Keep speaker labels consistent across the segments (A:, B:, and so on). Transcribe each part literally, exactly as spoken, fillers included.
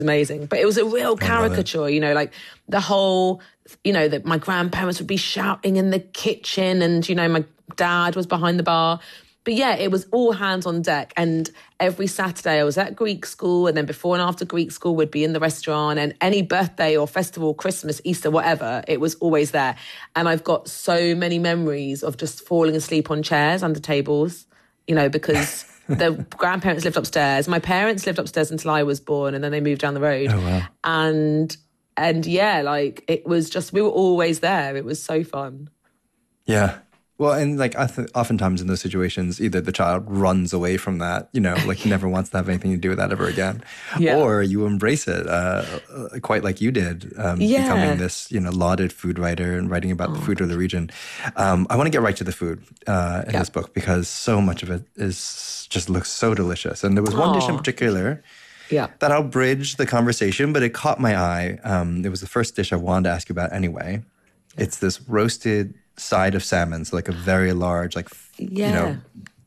A: amazing. But it was a real caricature, you know, like the whole, you know, that my grandparents would be shouting in the kitchen and, you know, my dad was behind the bar. But yeah, it was all hands on deck. And every Saturday I was at Greek school, and then before and after Greek school would be in the restaurant, and any birthday or festival, Christmas, Easter, whatever, it was always there. And I've got so many memories of just falling asleep on chairs under tables, you know, because the grandparents lived upstairs. My parents lived upstairs until I was born, and then they moved down the road.
B: Oh, wow.
A: And, and yeah, like it was just, we were always there. It was so fun.
B: Yeah. Well, and like I th- oftentimes in those situations, either the child runs away from that, you know, like never wants to have anything to do with that ever again, yeah. or you embrace it, uh, quite like you did, um,
A: yeah.
B: becoming this, you know, lauded food writer and writing about oh. the food of the region. Um, I want to get right to the food uh, in yeah. this book because so much of it is just looks so delicious. And there was one oh. dish in particular
A: yeah.
B: that I'll bridge the conversation, but it caught my eye. Um, it was the first dish I wanted to ask you about anyway. Yeah. It's this roasted side of salmon, so like a very large, like, yeah. you know,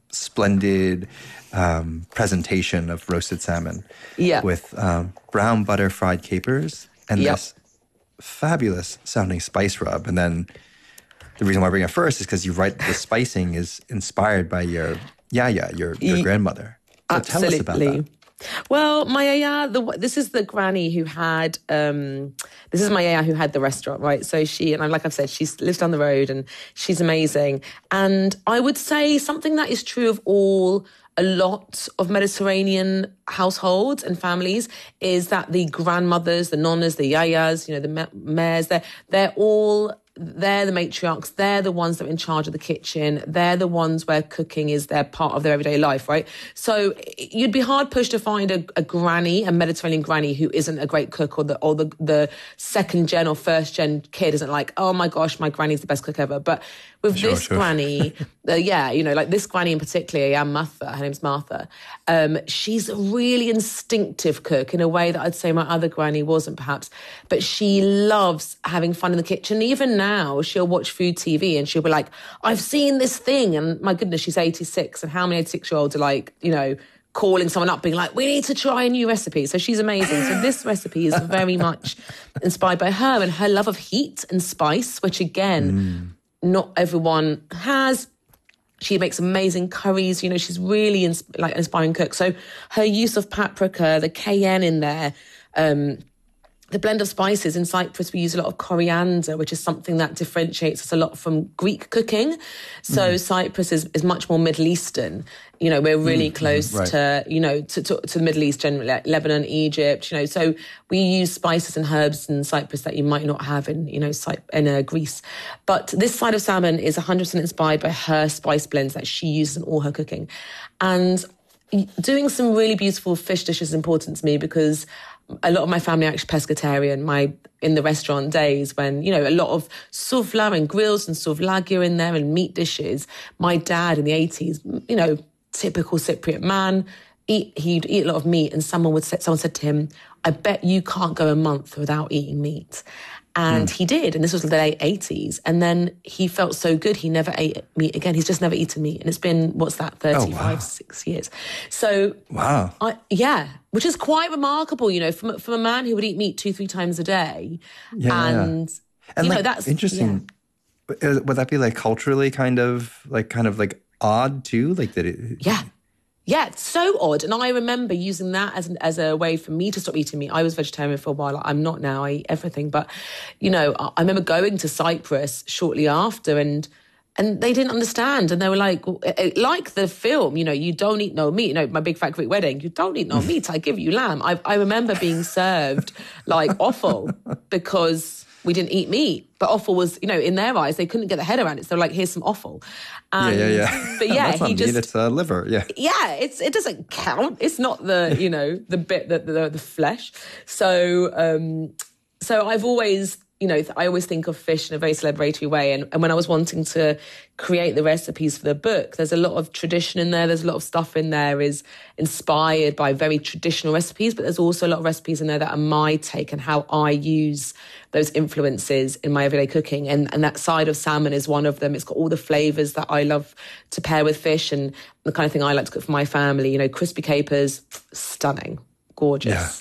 B: splendid um, presentation of roasted salmon
A: yeah.
B: with um, brown butter fried capers and
A: yep.
B: this fabulous sounding spice rub. And then the reason why I bring it first is because you write the spicing is inspired by your yaya, your, your y- grandmother. So
A: Absolutely.
B: Tell us about that.
A: Well, my yaya, the, this is the granny who had, um, this is my yaya who had the restaurant, right? So she, and I, like I've said, she lives down the road and she's amazing. And I would say something that is true of all, a lot of Mediterranean households and families is that the grandmothers, the nonnas, the yayas, you know, the mares, they're, they're all... They're the matriarchs. They're the ones that are in charge of the kitchen. They're the ones where cooking is their part of their everyday life, right? So you'd be hard pushed to find a, a granny, a Mediterranean granny who isn't a great cook, or the or the, the second gen or first gen kid isn't like, oh my gosh, my granny's the best cook ever. But with
B: sure,
A: this
B: sure.
A: granny, uh, yeah, you know, like this granny in particular, yeah, Martha, her name's Martha. Um, she's a really instinctive cook in a way that I'd say my other granny wasn't perhaps. But she loves having fun in the kitchen. Even now, she'll watch food T V and she'll be like, I've seen this thing. And my goodness, she's eighty-six. And how many eighty-six-year-olds are like, you know, calling someone up being like, we need to try a new recipe. So she's amazing. So this recipe is very much inspired by her and her love of heat and spice, which again, mm. not everyone has. She makes amazing curries. You know, she's really ins- like an inspiring cook. So her use of paprika, the cayenne in there, um, the blend of spices. In Cyprus, we use a lot of coriander, which is something that differentiates us a lot from Greek cooking. So mm. Cyprus is, is much more Middle Eastern. You know, we're really mm, close right. to, you know, to, to, to the Middle East generally, like Lebanon, Egypt, you know. So we use spices and herbs in Cyprus that you might not have in, you know, in uh, Greece. But this side of salmon is one hundred percent inspired by her spice blends that she uses in all her cooking. And doing some really beautiful fish dishes is important to me because a lot of my family are actually pescatarian. My in the restaurant days when, you know, a lot of souvla and grills and souvlagia in there and meat dishes. My dad in the eighties, you know, typical Cypriot man, eat, he'd eat a lot of meat, and someone would say, someone said to him, I bet you can't go a month without eating meat. And mm. he did, and this was the late eighties. And then he felt so good, he never ate meat again. He's just never eaten meat. And it's been, what's that, thirty-five, oh, wow. six years. So,
B: wow.
A: I, yeah, which is quite remarkable, you know, from, from a man who would eat meat two, three times a day.
B: Yeah.
A: And,
B: and
A: you
B: like,
A: know, that's...
B: interesting. Yeah. Would that be like culturally kind of, like, kind of like odd too? Like that it...
A: Yeah. Yeah, it's so odd. And I remember using that as an, as a way for me to stop eating meat. I was vegetarian for a while. I'm not now. I eat everything. But, you know, I remember going to Cyprus shortly after and and they didn't understand. And they were like, like the film, you know, you don't eat no meat. You know, My Big Fat Greek Wedding, you don't eat no meat. I give you lamb. I, I remember being served like offal because we didn't eat meat. But offal was, you know, in their eyes, they couldn't get their head around it. So like, here's some offal. And,
B: yeah, yeah, yeah.
A: But yeah,
B: That's not
A: he just...
B: meat, it's uh, liver, yeah.
A: Yeah, it's it doesn't count. It's not the, you know, the bit, the, the, the flesh. So, um, so I've always... You know, I always think of fish in a very celebratory way. And, and when I was wanting to create the recipes for the book, there's a lot of tradition in there. There's a lot of stuff in there is inspired by very traditional recipes, but there's also a lot of recipes in there that are my take and how I use those influences in my everyday cooking. And, and that side of salmon is one of them. It's got all the flavours that I love to pair with fish and the kind of thing I like to cook for my family. You know, crispy capers, stunning, gorgeous.
B: Yeah.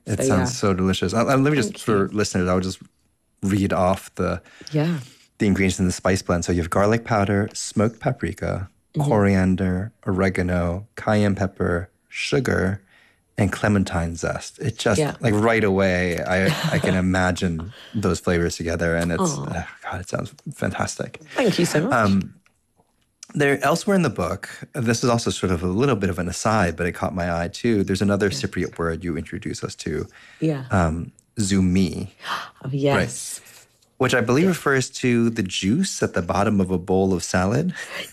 B: It
A: so,
B: sounds
A: yeah.
B: so delicious. Uh, let me just,
A: Thank
B: for
A: you.
B: listeners, I'll just read off the
A: Yeah.
B: the ingredients in the spice blend. So you have garlic powder, smoked paprika, mm-hmm. coriander, oregano, cayenne pepper, sugar, and clementine zest. It just, yeah. like right away, I I can imagine those flavors together. And it's, oh, God, it sounds fantastic.
A: Thank you so much. Um,
B: There, elsewhere in the book, this is also sort of a little bit of an aside, but it caught my eye too. There's another yes. Cypriot word you introduce us to.
A: Yeah.
B: Um, zoumi.
A: Oh, yes.
B: Right. Which I believe refers to the juice at the bottom of a bowl of salad.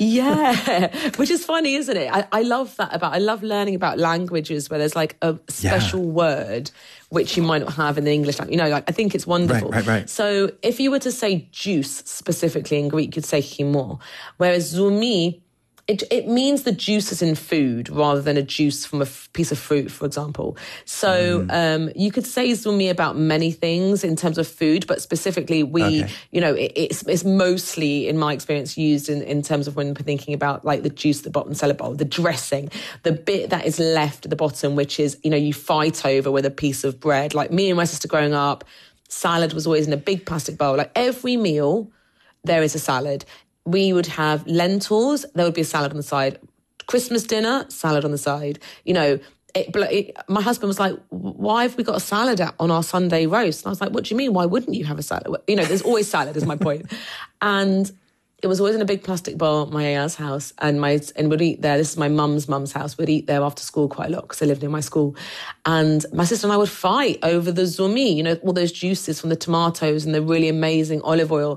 A: Yeah, which is funny, isn't it? I, I love that about, I love learning about languages where there's like a special yeah. word which you might not have in the English language. You know, like, I think it's wonderful.
B: Right, right, right.
A: So if you were to say juice specifically in Greek, you'd say chimo, whereas zoumi, It, it means the juices in food rather than a juice from a f- piece of fruit, for example. So mm. um, you could say zoumi about many things in terms of food, but specifically we, okay. you know, it, it's, it's mostly, in my experience, used in, in terms of when we're thinking about like the juice at the bottom salad bowl, the dressing, the bit that is left at the bottom, which is, you know, you fight over with a piece of bread. Like me and my sister growing up, salad was always in a big plastic bowl. Like every meal, there is a salad. We would have lentils, there would be a salad on the side. Christmas dinner, salad on the side. You know, it, it, my husband was like, why have we got a salad on our Sunday roast? And I was like, what do you mean? Why wouldn't you have a salad? You know, there's always salad is my point. And it was always in a big plastic bowl at my aunt's house. And my and we'd eat there. This is my mum's mum's house. We'd eat there after school quite a lot because I lived near my school. And my sister and I would fight over the zoumi, you know, all those juices from the tomatoes and the really amazing olive oil.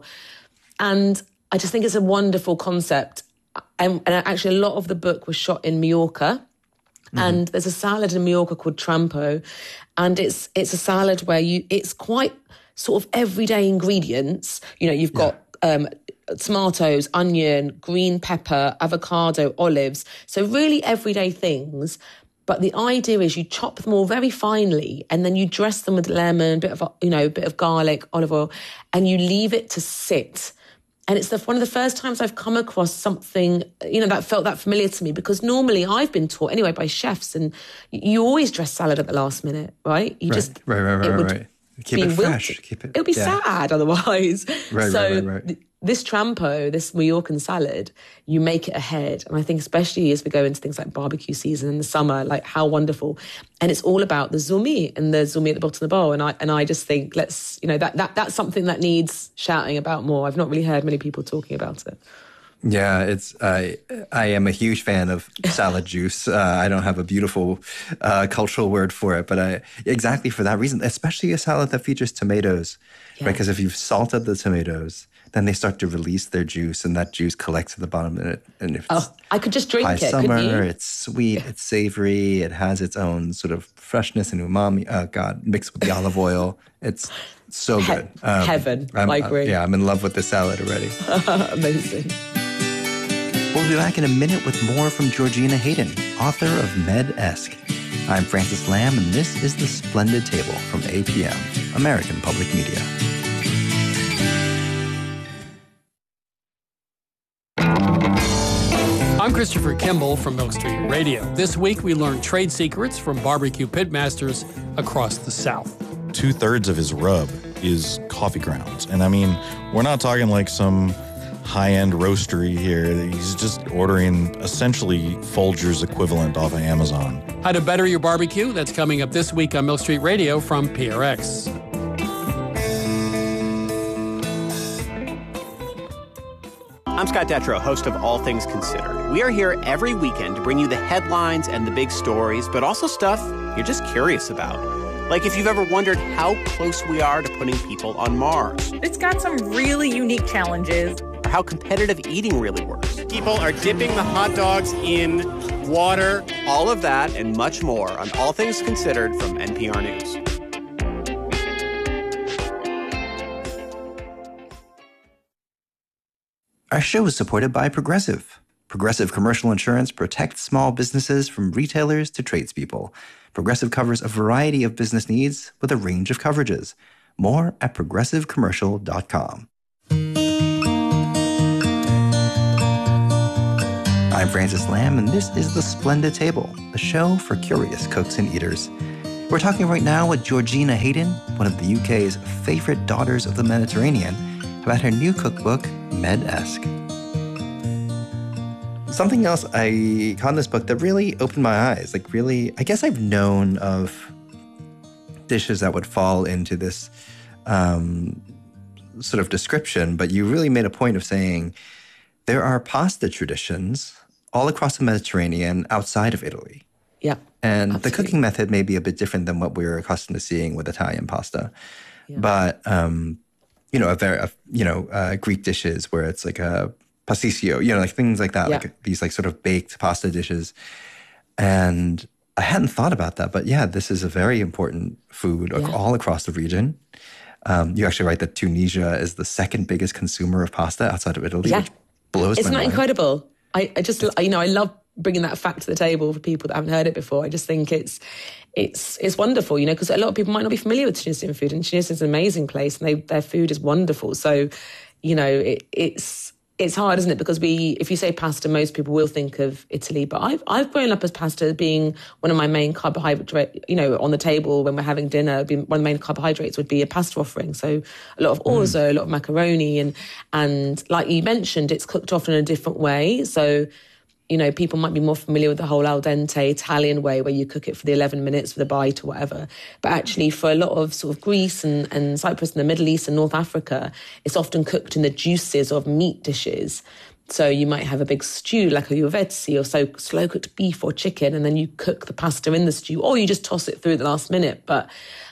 A: And I just think it's a wonderful concept. And, and actually a lot of the book was shot in Majorca. Mm-hmm. And there's a salad in Majorca called trampo. And it's it's a salad where you it's quite sort of everyday ingredients. You know, you've got yeah. um, tomatoes, onion, green pepper, avocado, olives. So really everyday things. But the idea is you chop them all very finely and then you dress them with lemon, a bit of, you know, a bit of garlic, olive oil, and you leave it to sit. And it's the, one of the first times I've come across something, you know, that felt that familiar to me, because normally I've been taught anyway by chefs, and you always dress salad at the last minute, right? You
B: right,
A: just
B: right, right, right,
A: it would
B: right. Keep it fresh.
A: Wilted.
B: Keep it.
A: It'll be
B: yeah.
A: sad otherwise.
B: Right,
A: so
B: right, right, right.
A: Th- this trampo, this Majorcan salad, you make it ahead, and I think especially as we go into things like barbecue season in the summer, like how wonderful. And it's all about the zoumi and the zoumi at the bottom of the bowl. And I and I just think let's you know that that that's something that needs shouting about more. I've not really heard many people talking about it.
B: Yeah, it's. Uh, I am a huge fan of salad juice. Uh, I don't have a beautiful uh, cultural word for it, but I, exactly for that reason, especially a salad that features tomatoes, yeah. right? Because if you've salted the tomatoes, then they start to release their juice, and that juice collects at the bottom. And, it, and if
A: oh, I could just drink
B: high
A: it.
B: Summer,
A: couldn't you?
B: It's sweet, yeah. it's savory, it has its own sort of freshness and umami. Oh God, mixed with the olive oil, it's so
A: he-
B: good. Um,
A: heaven,
B: I'm,
A: I agree.
B: Uh, yeah, I'm in love with this salad already.
A: Amazing.
B: We'll be back in a minute with more from Georgina Hayden, author of Med-esque. I'm Francis Lamb, and this is The Splendid Table from A P M, American Public Media.
C: I'm Christopher Kimball from Milk Street Radio. This week, we learned trade secrets from barbecue pitmasters across the South.
D: Two-thirds of his rub is coffee grounds. And I mean, we're not talking like some high-end roastery here. He's just ordering essentially Folgers equivalent off of Amazon.
C: How to better your barbecue? That's coming up this week on Milk Street Radio from P R X.
E: I'm Scott Detrow, host of All Things Considered. We are here every weekend to bring you the headlines and the big stories, but also stuff you're just curious about. Like if you've ever wondered how close we are to putting people on Mars.
F: It's got some really unique challenges.
E: Or how competitive eating really works.
G: People are dipping the hot dogs in water.
E: All of that and much more on All Things Considered from N P R News.
B: Our show is supported by Progressive. Progressive Commercial Insurance protects small businesses from retailers to tradespeople. Progressive covers a variety of business needs with a range of coverages. More at progressive commercial dot com. I'm Francis Lamb, and this is The Splendid Table, a show for curious cooks and eaters. We're talking right now with Georgina Hayden, one of the U K's favorite daughters of the Mediterranean, about her new cookbook, Med-esque. Something else I caught in this book that really opened my eyes, like really, I guess I've known of dishes that would fall into this um, sort of description, but you really made a point of saying there are pasta traditions all across the Mediterranean outside of Italy.
A: Yeah.
B: And
A: absolutely.
B: the cooking method may be a bit different than what we're accustomed to seeing with Italian pasta.
A: Yeah.
B: But, um, you know, a very, a, you know, uh, Greek dishes where it's like a pasticcio, you know, like things like that,
A: yeah.
B: like these like sort of baked pasta dishes. And I hadn't thought about that, but yeah, this is a very important food
A: Yeah.
B: all across the region. Um, you actually write that Tunisia is the second biggest consumer of pasta outside of Italy,
A: Yeah.
B: which blows
A: Isn't
B: my
A: that
B: mind.
A: incredible? I, I just, you know, I love bringing that fact to the table for people that haven't heard it before. I just think it's it's it's wonderful, you know, because a lot of people might not be familiar with Tunisian food, and Tunisia is an amazing place, and they, their food is wonderful. So, you know, it, it's it's hard, isn't it? Because we, if you say pasta, most people will think of Italy. But I've I've grown up as pasta being one of my main carbohydrate, you know, on the table when we're having dinner. One of the main carbohydrates would be a pasta offering. So a lot of orzo, mm. a lot of macaroni, and and like you mentioned, it's cooked often in a different way. So, you know, people might be more familiar with the whole al dente Italian way where you cook it for the eleven minutes for the bite or whatever. But actually for a lot of sort of Greece and, and Cyprus and the Middle East and North Africa, it's often cooked in the juices of meat dishes. So you might have a big stew like a iovezzi or so slow-cooked beef or chicken, and then you cook the pasta in the stew, or you just toss it through at the last minute. But,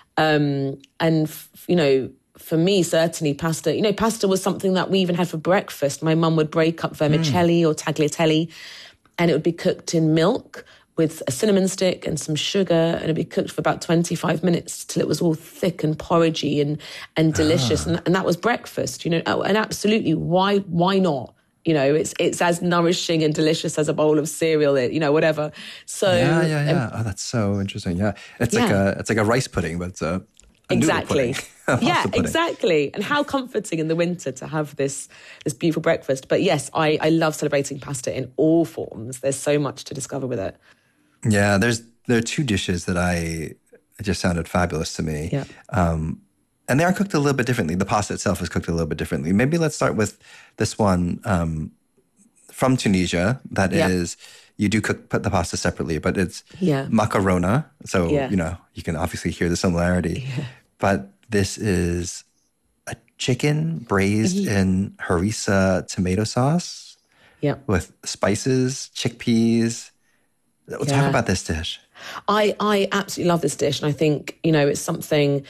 A: um, and, you know, for me, certainly pasta, you know, pasta was something that we even had for breakfast. My mum would break up vermicelli mm. or tagliatelle, and it would be cooked in milk with a cinnamon stick and some sugar, and it'd be cooked for about twenty-five minutes till it was all thick and porridgey and and delicious. Ah. And, and that was breakfast, you know, and absolutely, why why not? You know, it's it's as nourishing and delicious as a bowl of cereal, you know, whatever. So
B: yeah, yeah, yeah. Um, oh, that's so interesting. Yeah, it's yeah. like a it's like a rice pudding, but it's a A
A: exactly. Yeah,
B: pudding.
A: exactly. And how comforting in the winter to have this this beautiful breakfast. But yes, I, I love celebrating pasta in all forms. There's so much to discover with it.
B: Yeah, there's there are two dishes that I it just sounded fabulous to me.
A: Yeah.
B: Um, and they are cooked a little bit differently. The pasta itself is cooked a little bit differently. Maybe let's start with this one um, from Tunisia. That yeah. is, you do cook put the pasta separately, but it's
A: yeah.
B: macarona. So,
A: yeah.
B: you know, you can obviously hear the similarity.
A: Yeah.
B: But this is a chicken braised yeah. in harissa tomato sauce
A: yeah.
B: with spices, chickpeas. We'll yeah. talk about this dish.
A: I, I absolutely love this dish. And I think, you know, it's something...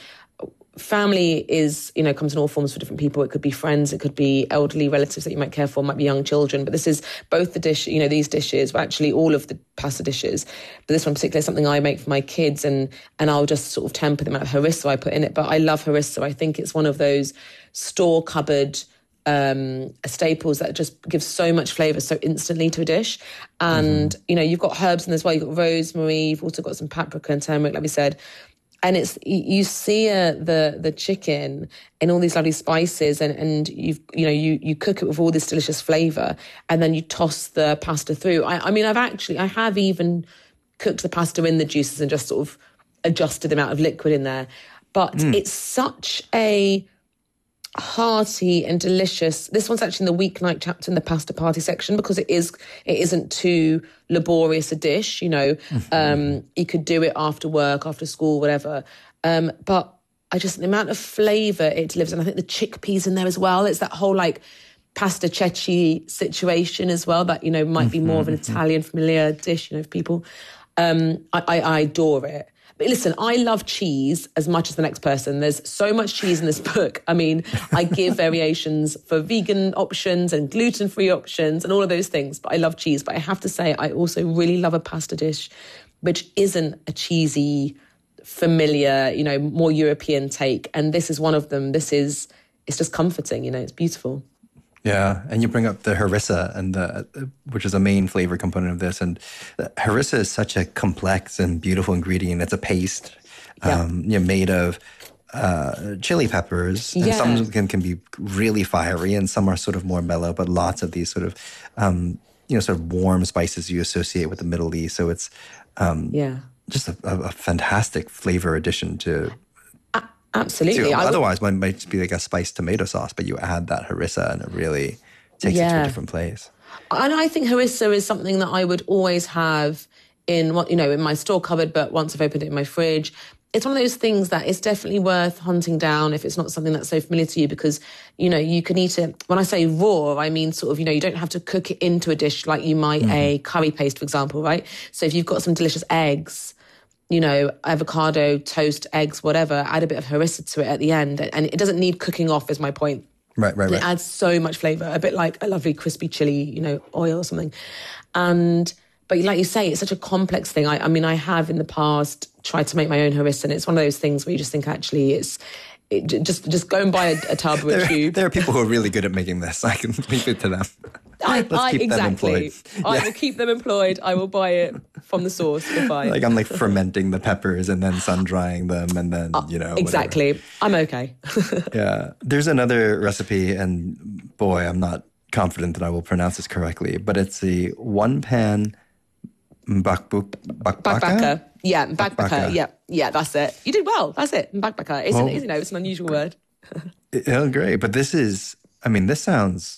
A: Family is, you know, comes in all forms for different people. It could be friends, it could be elderly relatives that you might care for, might be young children. But this is both the dish, you know, these dishes, well, actually all of the pasta dishes. But this one in particular is something I make for my kids, and and I'll just sort of temper them out of harissa I put in it. But I love harissa. I think it's one of those store cupboard um, staples that just gives so much flavour so instantly to a dish. And, mm-hmm. you know, you've got herbs in there as well. You've got rosemary, you've also got some paprika and turmeric, like we said. And it's you sear the the chicken in all these lovely spices, and, and you've you know you you cook it with all this delicious flavour, and then you toss the pasta through. I, I mean, I've actually I have even cooked the pasta in the juices and just sort of adjusted the amount of liquid in there. But mm. it's such a hearty and delicious. This one's actually in the weeknight chapter in the pasta party section, because it is it isn't too laborious a dish, you know. Mm-hmm. Um, you could do it after work, after school, whatever. Um, but I just the amount of flavour it delivers, and I think the chickpeas in there as well. It's that whole like pasta ceci situation as well, that, you know, might be more of an Italian familiar dish, you know, for people. Um, I, I, I adore it. But listen, I love cheese as much as the next person. There's so much cheese in this book. I mean, I give variations for vegan options and gluten-free options and all of those things, but I love cheese. But I have to say, I also really love a pasta dish which isn't a cheesy, familiar, you know, more European take. And this is one of them. This is, it's just comforting, you know, it's beautiful.
B: Yeah, and you bring up the harissa, and the, which is a main flavor component of this. And harissa is such a complex and beautiful ingredient. It's a paste, yeah. um, you know, made of uh, chili peppers. And yeah. some can, can be really fiery, and some are sort of more mellow. But lots of these sort of, um, you know, sort of warm spices you associate with the Middle East. So it's, um,
A: yeah,
B: just a, a, a fantastic flavor addition to.
A: A- absolutely.
B: To,
A: I
B: otherwise, would, it might just be like a spiced tomato sauce, but you add that harissa and it really takes
A: yeah.
B: it to a different place.
A: And I think harissa is something that I would always have in what you know in my store cupboard, but once I've opened it in my fridge, it's one of those things that it's definitely worth hunting down if it's not something that's so familiar to you, because you know you can eat it. When I say raw, I mean sort of you know you don't have to cook it into a dish like you might mm-hmm. a curry paste, for example, right? So if you've got some delicious eggs, you know, avocado, toast, eggs, whatever, add a bit of harissa to it at the end, and it doesn't need cooking off. Is my point.
B: Right, right, right.
A: It adds so much flavour, a bit like a lovely crispy chili, you know, oil or something. And but like you say, it's such a complex thing. I, I mean, I have in the past tried to make my own harissa, and it's one of those things where you just think actually it's it, just just go and buy a, a tub or a
B: there,
A: tube.
B: There are people who are really good at making this. I can leave it to them.
A: I,
B: Let's
A: I,
B: keep
A: exactly.
B: them employed.
A: I
B: Yeah.
A: will keep them employed. I will buy it from the source. If I
B: Like I'm like fermenting the peppers and then sun drying them and then you know
A: exactly.
B: whatever.
A: I'm okay.
B: Yeah. There's another recipe, and boy, I'm not confident that I will pronounce this correctly, but it's the one pan bakbuk bakbaka.
A: Bakbaka. Yeah, bakbaka.
B: Bakbaka.
A: Yeah, yeah, that's it. You did well. That's it. Bakbaka. It's
B: Well,
A: an, you know, it's an unusual word.
B: Oh, great. But this is, I mean, this sounds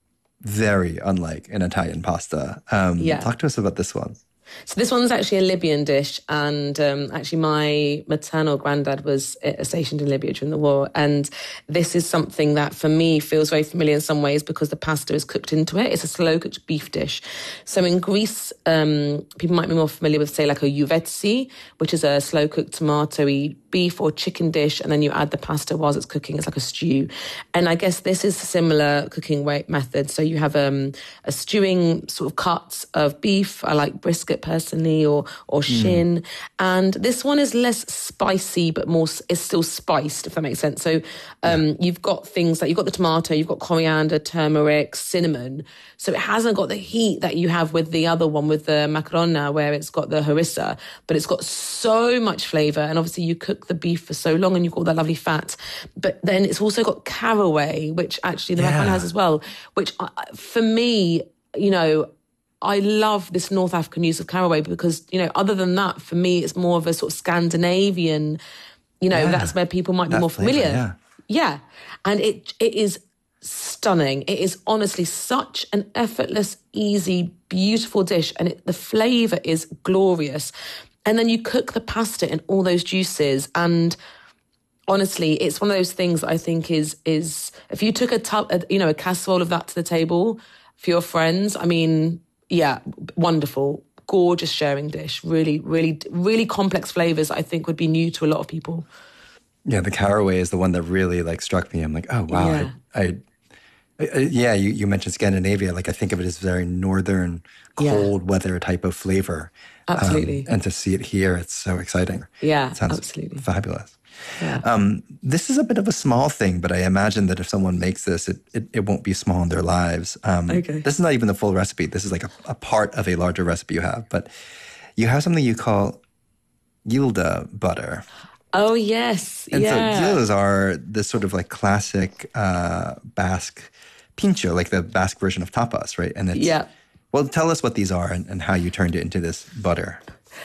B: very unlike an Italian pasta. Um,
A: Yeah.
B: Talk to us about this one.
A: So this one's actually a Libyan dish, and um, actually my maternal granddad was uh, stationed in Libya during the war, and this is something that for me feels very familiar in some ways because the pasta is cooked into it. It's a slow-cooked beef dish. So in Greece, um, people might be more familiar with, say, like a uvetsi, which is a slow-cooked tomatoey beef or chicken dish, and then you add the pasta whilst it's cooking. It's like a stew. And I guess this is a similar cooking way, method. So you have um, a stewing sort of cuts of beef. I like brisket personally, or or shin. Mm. And this one is less spicy, but more is still spiced, if that makes sense. So um, yeah. you've got things like you've got the tomato, you've got coriander, turmeric, cinnamon. So it hasn't got the heat that you have with the other one, with the macarona, where it's got the harissa, but it's got so much flavour. And obviously you cook the beef for so long and you've got that lovely fat. But then it's also got caraway, which actually the yeah. macarona has as well, which uh, for me, you know, I love this North African use of caraway because, you know, other than that, for me, it's more of a sort of Scandinavian, you know, yeah. that's where people might be
B: that
A: more
B: flavor,
A: familiar.
B: Yeah.
A: yeah. And it it is stunning. It is honestly such an effortless, easy, beautiful dish. And it, the flavour is glorious. And then you cook the pasta in all those juices. And honestly, it's one of those things that I think is, is if you took a, tub, a, you know, a casserole of that to the table for your friends, I mean... Yeah, wonderful, gorgeous sharing dish. Really, really, really complex flavors I think would be new to a lot of people.
B: Yeah, the caraway is the one that really like struck me. I'm like, oh wow,
A: yeah.
B: I, I, I yeah. You, you mentioned Scandinavia. Like I think of it as very northern, cold yeah. weather type of flavor.
A: Absolutely.
B: Um, and to see it here, it's so exciting.
A: Yeah,
B: it sounds
A: absolutely
B: fabulous.
A: Yeah.
B: Um, this is a bit of a small thing, but I imagine that if someone makes this, it, it, it won't be small in their lives. Um,
A: okay.
B: This is not even the full recipe. This is like a, a part of a larger recipe you have. But you have something you call Gilda butter.
A: Oh, yes.
B: And
A: yeah.
B: so Gildas are this sort of like classic uh, Basque pincho, like the Basque version of tapas, right? And it's,
A: yeah.
B: Well, tell us what these are and, and how you turned it into this butter.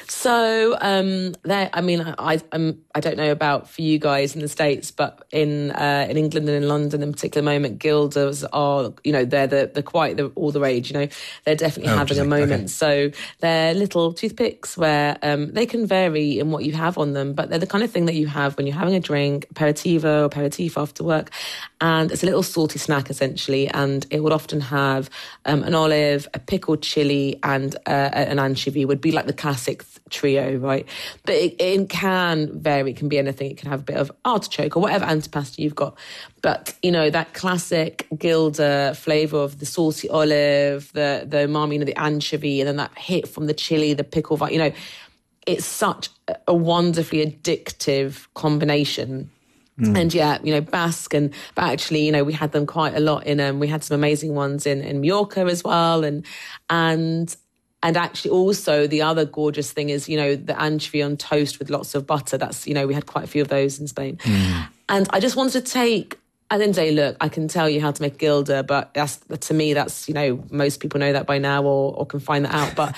A: So, um, there. I mean, I, I'm. I don't know about for you guys in the States, but in uh, in England and in London, in particular moment, Gildas are, you know, they're the the quite the, all the rage. You know, they're definitely oh, having a moment. Okay. So they're little toothpicks where um, they can vary in what you have on them, but they're the kind of thing that you have when you're having a drink, aperitivo or aperitif after work, and it's a little salty snack essentially. And it would often have um, an olive, a pickled chili, and uh, an anchovy. Would be like the classic trio, right? But it, it can vary. It can be anything. It can have a bit of artichoke or whatever antipasta you've got. But, you know, that classic Gilda flavour of the salty olive, the the umami, you know, the anchovy, and then that hit from the chili, the pickle, you know, it's such a wonderfully addictive combination. Mm. And yeah, you know, Basque, and but actually, you know, we had them quite a lot in, um, we had some amazing ones in, in Mallorca as well. And, and, And actually also the other gorgeous thing is, you know, the anchovy on toast with lots of butter. That's, you know, we had quite a few of those in Spain. Mm. And I just wanted to take, I didn't say, look, I can tell you how to make Gilda, but that's, to me, that's, you know, most people know that by now or, or can find that out. But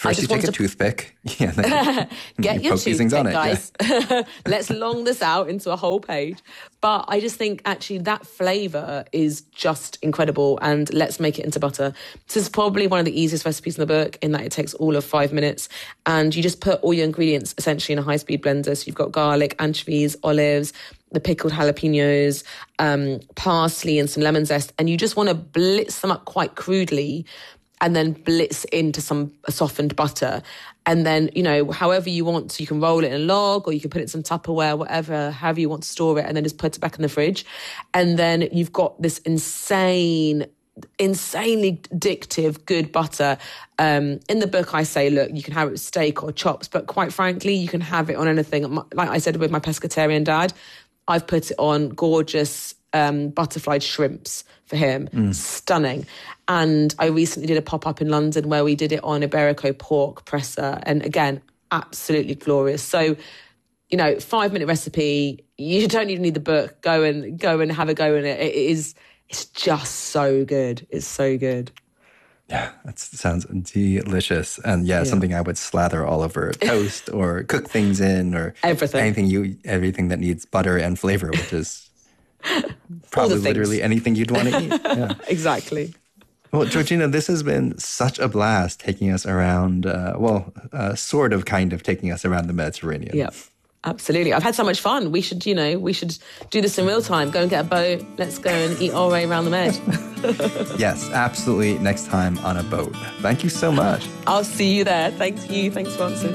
B: First, you take a to... toothpick. Yeah, then
A: get
B: you
A: your
B: poke these things
A: toothpick,
B: on
A: guys.
B: It, yeah.
A: Let's long this out into a whole page. But I just think actually that flavour is just incredible, and let's make it into butter. This is probably one of the easiest recipes in the book in that it takes all of five minutes, and you just put all your ingredients essentially in a high-speed blender. So you've got garlic, anchovies, olives, the pickled jalapenos, um, parsley and some lemon zest, and you just want to blitz them up quite crudely and then blitz into some softened butter. And then, you know, however you want, so you can roll it in a log or you can put it in some Tupperware, whatever, however you want to store it, and then just put it back in the fridge. And then you've got this insane, insanely addictive, good butter. Um, in the book, I say, look, you can have it with steak or chops, but quite frankly, you can have it on anything. Like I said with my pescatarian dad, I've put it on gorgeous um, butterflied shrimps for him. Mm. Stunning. And I recently did a pop-up in London where we did it on Iberico pork presser. And again, absolutely glorious. So, you know, five-minute recipe. You don't even need the book. Go and go and have a go in it. It is, it's just so good. It's so good.
B: Yeah, that sounds delicious. And yeah, yeah, something I would slather all over toast or cook things in or
A: everything.
B: Anything you everything that needs butter and flavor, which is probably literally anything you'd want to eat. Yeah.
A: Exactly.
B: Well, Georgina, this has been such a blast taking us around, uh, well, uh, sort of kind of taking us around the Mediterranean.
A: Yeah. Absolutely. I've had so much fun. We should, you know, we should do this in real time. Go and get a boat. Let's go and eat our way around the Med.
B: Yes, absolutely. Next time on a boat. Thank you so much.
A: I'll see you there. Thank you. Thanks, Francis.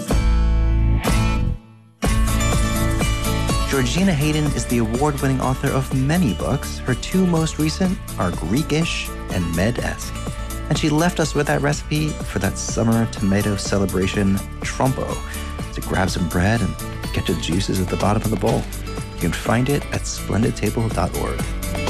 B: Georgina Hayden is the award-winning author of many books. Her two most recent are Greekish and Med-esque. And she left us with that recipe for that summer tomato celebration, trompo. So grab some bread and get the juices at the bottom of the bowl. You can find it at splendid table dot org.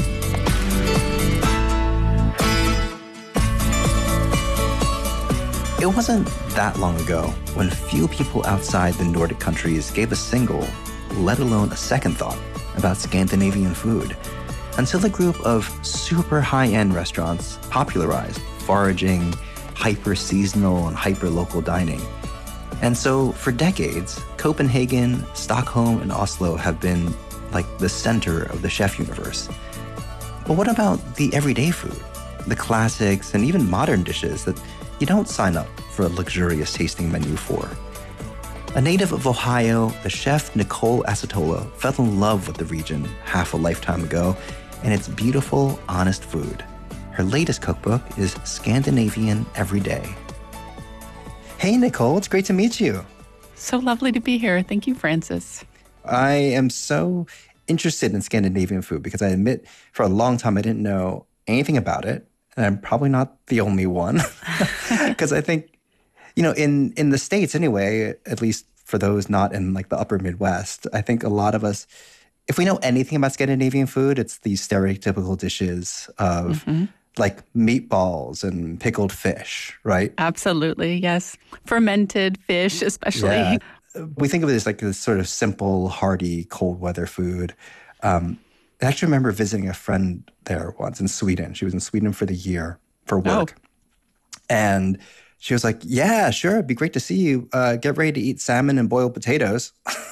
B: It wasn't that long ago when few people outside the Nordic countries gave a single, let alone a second thought about Scandinavian food, until a group of super high-end restaurants popularized foraging, hyper-seasonal, and hyper-local dining. And so for decades, Copenhagen, Stockholm, and Oslo have been like the center of the chef universe. But what about the everyday food, the classics, and even modern dishes that you don't sign up for a luxurious tasting menu for? A native of Ohio, the chef Nicole Acetola fell in love with the region half a lifetime ago and its beautiful, honest food. Her latest cookbook is Scandinavian Everyday. Hey, Nicole, it's great to meet you.
H: So lovely to be here. Thank you, Francis.
B: I am so interested in Scandinavian food because I admit for a long time I didn't know anything about it. And I'm probably not the only one. Because I think, you know, in, in the States anyway, at least for those not in like the upper Midwest, I think a lot of us, if we know anything about Scandinavian food, it's these stereotypical dishes of mm-hmm. like meatballs and pickled fish, right?
H: Absolutely, yes. Fermented fish, especially.
B: Yeah. We think of it as like this sort of simple, hearty, cold weather food. Um, I actually remember visiting a friend there once in Sweden. She was in Sweden for the year for work. Oh. And she was like, yeah, sure, it'd be great to see you. Uh, get ready to eat salmon and boiled potatoes.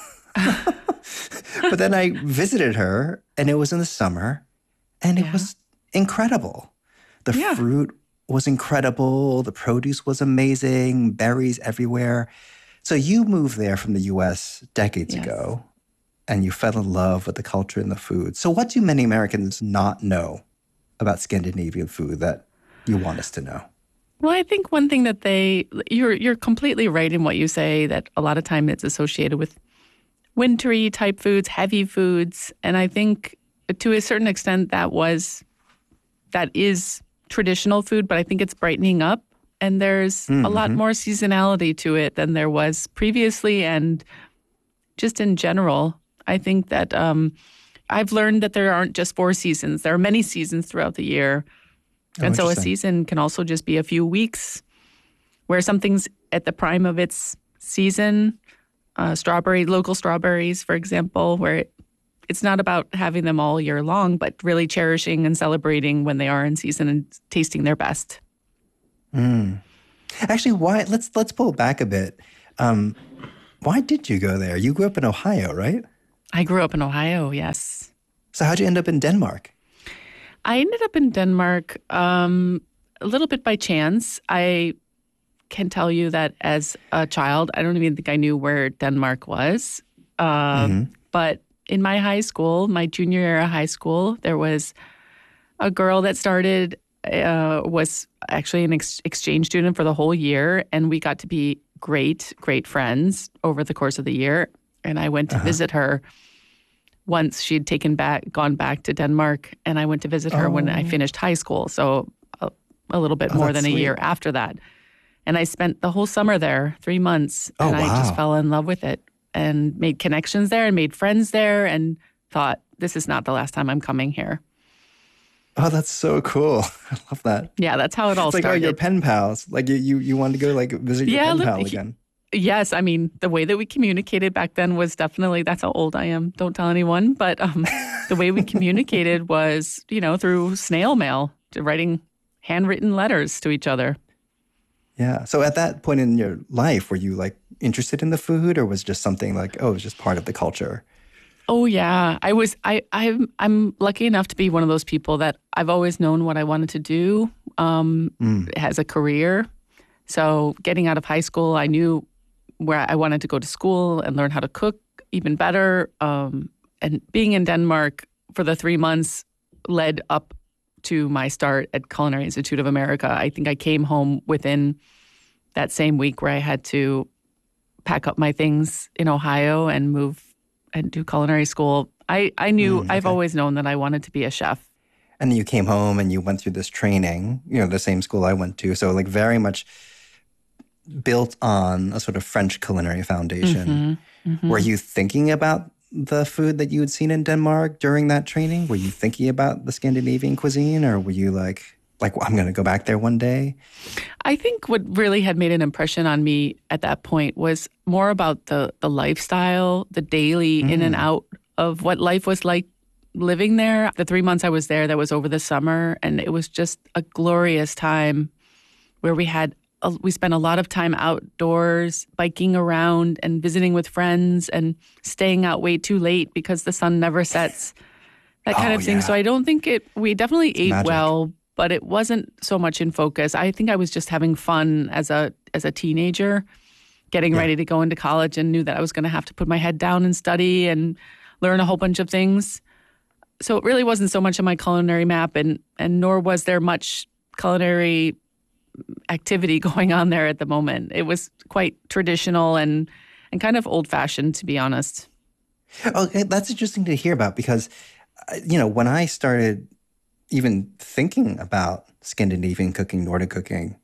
B: But then I visited her, and it was in the summer, and it yeah. was incredible. The yeah. fruit was incredible. The produce was amazing. Berries everywhere. So you moved there from the U S decades yes. ago, and you fell in love with the culture and the food. So what do many Americans not know about Scandinavian food that you want us to know?
H: Well, I think one thing that they, you're you're completely right in what you say, that a lot of time it's associated with wintry type foods, heavy foods. And I think to a certain extent that was, that is traditional food, but I think it's brightening up. And there's mm-hmm. a lot more seasonality to it than there was previously. And just in general, I think that um, I've learned that there aren't just four seasons. There are many seasons throughout the year. Oh, and so a season can also just be a few weeks where something's at the prime of its season. Uh, strawberry, local strawberries, for example, where it, it's not about having them all year long, but really cherishing and celebrating when they are in season and tasting their best.
B: Mm. Actually, why? Let's let's pull back a bit. Um, why did you go there? You grew up in Ohio, right?
H: I grew up in Ohio, yes.
B: So how'd you end up in Denmark?
H: I ended up in Denmark um, a little bit by chance. I can tell you that as a child, I don't even think I knew where Denmark was. Uh, mm-hmm. But in my high school, my junior year of high school, there was a girl that started, uh, was actually an ex- exchange student for the whole year. And we got to be great, great friends over the course of the year. And I went to uh-huh. visit her once she'd taken back, gone back to Denmark. And I went to visit her oh. when I finished high school. So a, a little bit oh, more than sweet. a year after that. And I spent the whole summer there, three months.
B: Oh,
H: and
B: wow.
H: I just fell in love with it and made connections there and made friends there and thought, this is not the last time I'm coming here.
B: Oh, that's so cool. I love that.
H: Yeah, that's how it all
B: it's like,
H: started.
B: Like, oh, your pen pals. Like, you, you, you wanted to go, like, visit your
H: yeah,
B: pen
H: look,
B: pal
H: he,
B: again.
H: Yes. I mean, the way that we communicated back then was definitely, that's how old I am. Don't tell anyone. But um, the way we communicated was, you know, through snail mail, to writing handwritten letters to each other.
B: Yeah. So at that point in your life, were you, like, interested in the food, or was it just something like, oh, it was just part of the culture?
H: Oh, yeah. I was, I, I'm, I'm lucky enough to be one of those people that I've always known what I wanted to do um, mm. as a career. So getting out of high school, I knew where I wanted to go to school and learn how to cook even better. Um, and being in Denmark for the three months led up to my start at Culinary Institute of America. I think I came home within that same week where I had to pack up my things in Ohio and move and do culinary school. I, I knew, mm, okay. I've always known that I wanted to be a chef.
B: And then you came home and you went through this training, you know, the same school I went to. So like very much built on a sort of French culinary foundation. Mm-hmm, mm-hmm. Were you thinking about the food that you had seen in Denmark during that training? Were you thinking about the Scandinavian cuisine, or were you like, like, well, I'm going to go back there one day?
H: I think what really had made an impression on me at that point was more about the, the lifestyle, the daily mm. in and out of what life was like living there. The three months I was there, that was over the summer, and it was just a glorious time where we had a, we spent a lot of time outdoors, biking around and visiting with friends and staying out way too late because the sun never sets, that kind
B: oh,
H: of thing.
B: Yeah.
H: So I don't think it, we definitely
B: it's
H: ate
B: magic.
H: well, but it wasn't so much in focus. I think I was just having fun as a as a teenager, getting yeah. ready to go into college, and knew that I was going to have to put my head down and study and learn a whole bunch of things. So it really wasn't so much on my culinary map, and and nor was there much culinary activity going on there at the moment. It was quite traditional and and kind of old-fashioned, to be honest.
B: Okay, that's interesting to hear about, because, you know, when I started even thinking about Scandinavian cooking, Nordic cooking,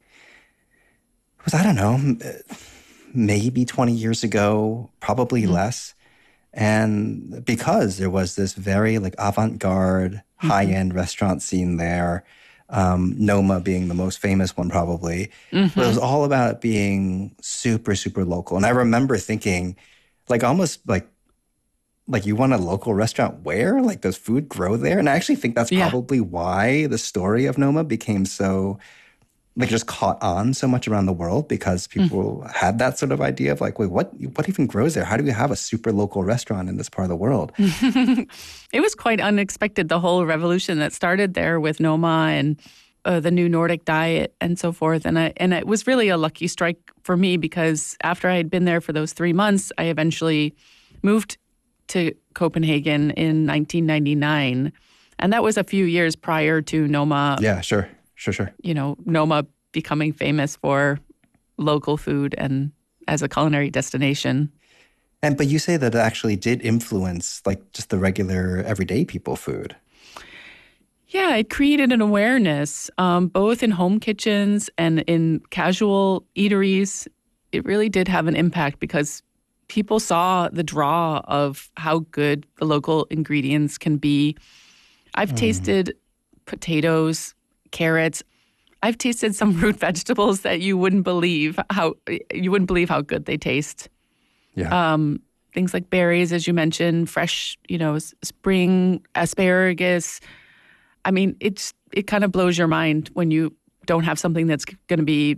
B: it was, I don't know, maybe twenty years ago, probably mm-hmm. less. And because there was this very like avant-garde, mm-hmm. high-end restaurant scene there, um, Noma being the most famous one probably, mm-hmm. but it was all about being super, super local. And I remember thinking, like almost like, like you want a local restaurant where? Like, does food grow there? And I actually think that's yeah. probably why the story of Noma became so, like, just caught on so much around the world, because people mm. had that sort of idea of like, wait, what what even grows there? How do we have a super local restaurant in this part of the world?
H: It was quite unexpected, the whole revolution that started there with Noma and uh, the new Nordic diet and so forth. And I, and it was really a lucky strike for me, because after I had been there for those three months, I eventually moved to Copenhagen in nineteen ninety-nine. And that was a few years prior to Noma.
B: Yeah, sure. Sure, sure.
H: You know, Noma becoming famous for local food and as a culinary destination.
B: And but you say that it actually did influence like just the regular everyday people food.
H: Yeah, it created an awareness, um, both in home kitchens and in casual eateries. It really did have an impact, because people saw the draw of how good the local ingredients can be. I've mm. tasted potatoes, carrots. I've tasted some root vegetables that you wouldn't believe how you wouldn't believe how good they taste.
B: Yeah.
H: Um, things like berries, as you mentioned, fresh, you know, spring asparagus. I mean, it's it kind of blows your mind when you don't have something that's going to be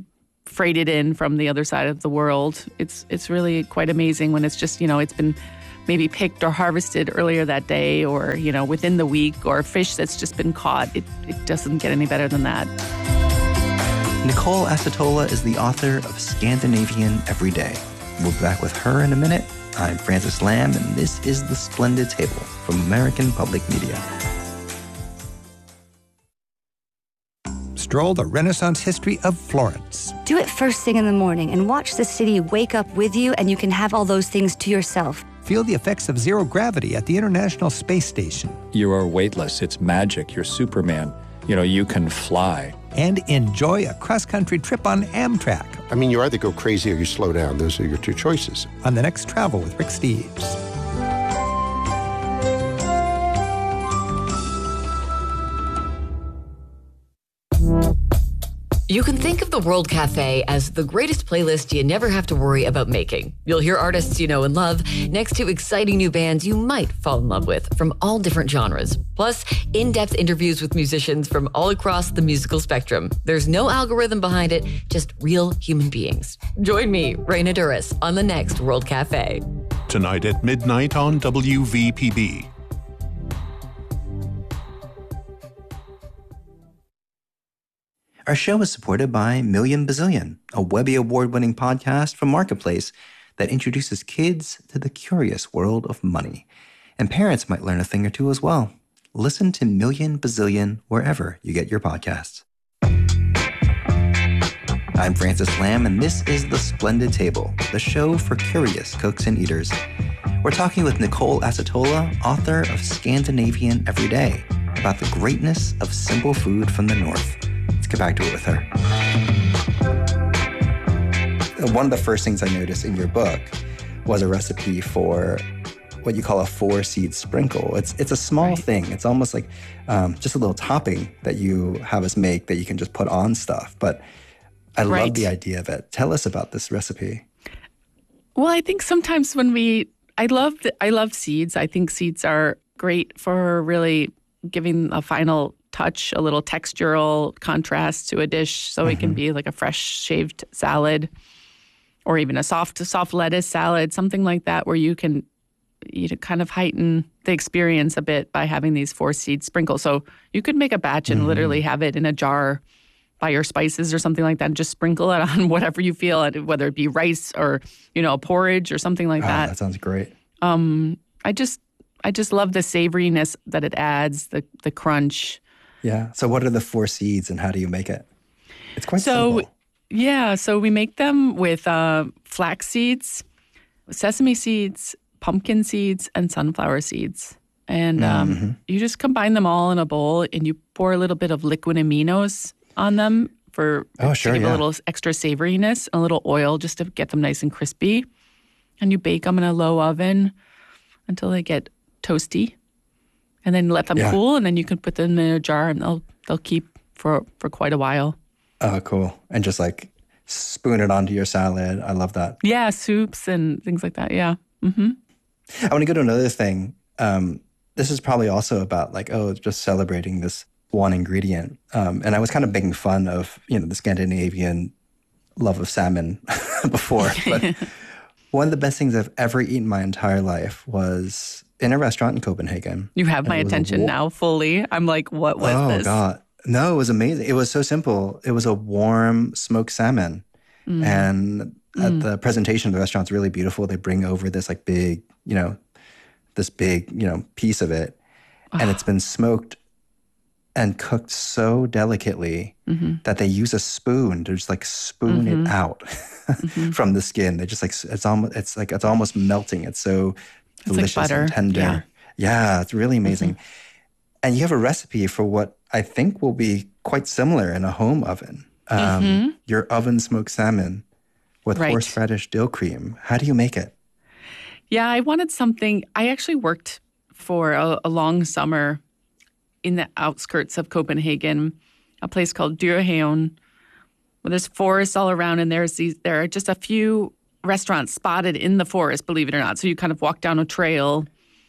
H: freighted in from the other side of the world. It's it's really quite amazing when it's just, you know, it's been maybe picked or harvested earlier that day, or, you know, within the week, or fish that's just been caught. It, it doesn't get any better than that.
B: Nicole Acitola is the author of Scandinavian Every Day. We'll be back with her in a minute. I'm Francis Lamb, and this is The Splendid Table from American Public Media.
I: Stroll the Renaissance history of Florence.
J: Do it first thing in the morning and watch the city wake up with you, and you can have all those things to yourself.
I: Feel the effects of zero gravity at the International Space Station.
K: You are weightless. It's magic. You're Superman. You know, you can fly.
I: And enjoy a cross-country trip on Amtrak.
L: I mean, you either go crazy or you slow down. Those are your two choices.
I: On the next Travel with Rick Steves.
M: You can think of the World Cafe as the greatest playlist you never have to worry about making. You'll hear artists you know and love next to exciting new bands you might fall in love with from all different genres. Plus, in-depth interviews with musicians from all across the musical spectrum. There's no algorithm behind it, just real human beings. Join me, Raina Duras, on the next World Cafe.
N: Tonight at midnight on W V P B.
B: Our show is supported by Million Bazillion, a Webby Award-winning podcast from Marketplace that introduces kids to the curious world of money. And parents might learn a thing or two as well. Listen to Million Bazillion wherever you get your podcasts. I'm Francis Lamb, and this is The Splendid Table, the show for curious cooks and eaters. We're talking with Nicole Acitola, author of Scandinavian Every Day, about the greatness of simple food from the North. Let's get back to it with her. One of the first things I noticed in your book was a recipe for what you call a four-seed sprinkle. It's it's a small right. thing. It's almost like um, just a little topping that you have us make that you can just put on stuff. But I right. love the idea of it. Tell us about this recipe.
H: Well, I think sometimes when we, I love the, I love seeds. I think seeds are great for really giving a final touch, a little textural contrast to a dish. So mm-hmm. it can be like a fresh shaved salad, or even a soft, soft lettuce salad, something like that, where you can, you know, kind of heighten the experience a bit by having these four seed sprinkles. So you could make a batch and mm-hmm. literally have it in a jar by your spices or something like that, and just sprinkle it on whatever you feel, whether it be rice or, you know, porridge or something like
B: oh,
H: that.
B: That sounds great.
H: Um, I just, I just love the savoriness that it adds, the the crunch.
B: Yeah. So what are the four seeds and how do you make it? It's quite
H: so,
B: simple.
H: Yeah. So we make them with uh, flax seeds, sesame seeds, pumpkin seeds, and sunflower seeds. And um, mm-hmm. you just combine them all in a bowl, and you pour a little bit of liquid aminos on them for
B: oh, sure,
H: to give
B: yeah.
H: a little extra savoriness, a little oil just to get them nice and crispy. And you bake them in a low oven until they get toasty. And then let them yeah. cool, and then you can put them in a jar, and they'll they'll keep for, for quite a while.
B: Oh, cool. And just like spoon it onto your salad. I love that.
H: Yeah, soups and things like that. Yeah. Mm-hmm.
B: I want to go to another thing. Um, this is probably also about like, oh, just celebrating this one ingredient. Um, and I was kind of making fun of, you know, the Scandinavian love of salmon before. But one of the best things I've ever eaten my entire life was in a restaurant in Copenhagen.
H: You have my attention wa- now fully. I'm like, what was
B: oh,
H: this?
B: Oh, God. No, it was amazing. It was so simple. It was a warm smoked salmon. Mm. And at mm. the presentation of the restaurant's really beautiful. They bring over this like big, you know, this big, you know, piece of it. Oh. And it's been smoked and cooked so delicately mm-hmm. that they use a spoon to just like spoon mm-hmm. it out mm-hmm. from the skin. They just like, it's almost, it's like, it's almost melting. It's so
H: it's
B: delicious
H: like butter.
B: and tender.
H: Yeah.
B: yeah, it's really amazing. Mm-hmm. And you have a recipe for what I think will be quite similar in a home oven. Um, mm-hmm. Your oven smoked salmon with
H: right.
B: horseradish dill cream. How do you make it?
H: Yeah, I wanted something. I actually worked for a, a long summer in the outskirts of Copenhagen, a place called Dyrehaven, where there's forests all around, and there's these. There are just a few restaurants spotted in the forest, believe it or not. So you kind of walk down a trail,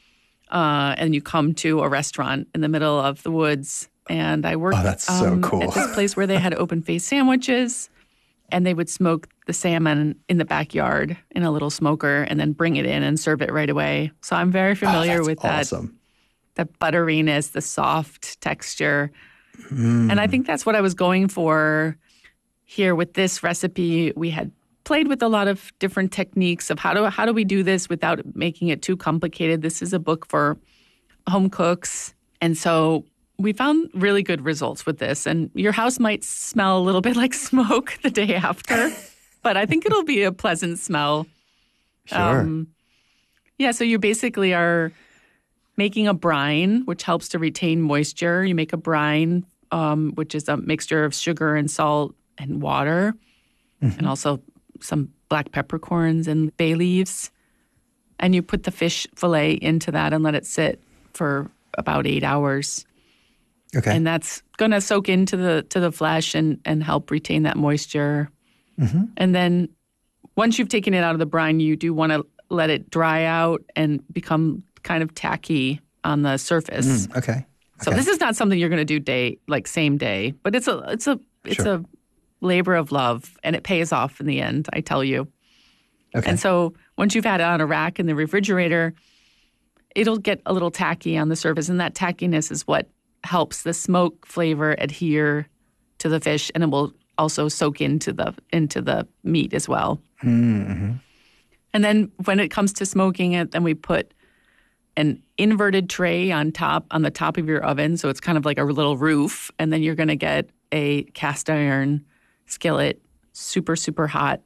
H: uh, and you come to a restaurant in the middle of the woods. And I worked
B: oh, that's so
H: um,
B: cool.
H: at this place where they had open-faced sandwiches. and they would smoke the salmon in the backyard in a little smoker and then bring it in and serve it right away. So I'm very familiar
B: oh,
H: with
B: awesome.
H: that, the butteriness, the soft texture. Mm. And I think that's what I was going for here with this recipe. We had played with a lot of different techniques of how do how do we do this without making it too complicated. This is a book for home cooks. And so we found really good results with this. And your house might smell a little bit like smoke the day after, but I think it'll be a pleasant smell.
B: Sure.
H: Um, yeah, so you basically are making a brine, which helps to retain moisture. You make a brine, um, which is a mixture of sugar and salt and water, mm-hmm. and also some black peppercorns and bay leaves. And you put the fish fillet into that and let it sit for about eight hours.
B: Okay.
H: And that's going to soak into the to the flesh and, and help retain that moisture. Mm-hmm. And then once you've taken it out of the brine, you do want to let it dry out and become kind of tacky on the surface.
B: Mm, okay.
H: So
B: okay.
H: this is not something you're going to do day like same day, but it's a it's a it's
B: sure.
H: a labor of love, and it pays off in the end, I tell you.
B: Okay.
H: And so once you've had it on a rack in the refrigerator, it'll get a little tacky on the surface, and that tackiness is what helps the smoke flavor adhere to the fish, and it will also soak into the into the meat as well.
B: Mm-hmm.
H: And then when it comes to smoking it, then we put an inverted tray on top, on the top of your oven, so it's kind of like a little roof, and then you're going to get a cast iron skillet, super, super hot,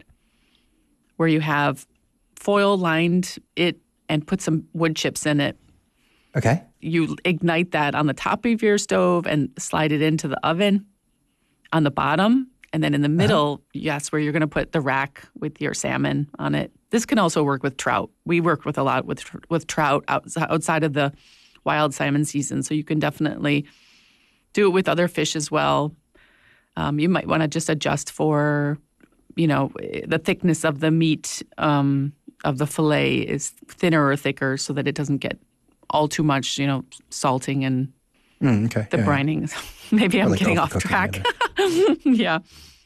H: where you have foil lined it and put some wood chips in it.
B: Okay.
H: You ignite that on the top of your stove and slide it into the oven on the bottom. And then in the middle, uh-huh. yes, where you're going to put the rack with your salmon on it. This can also work with trout. We work with a lot with with trout outside of the wild salmon season. So you can definitely do it with other fish as well. Um, you might want to just adjust for, you know, the thickness of the meat um, of the fillet is thinner or thicker so that it doesn't get all too much, you know, salting and
B: mm, okay.
H: the
B: yeah,
H: brining.
B: Yeah.
H: Maybe I'm
B: like
H: getting off track. yeah.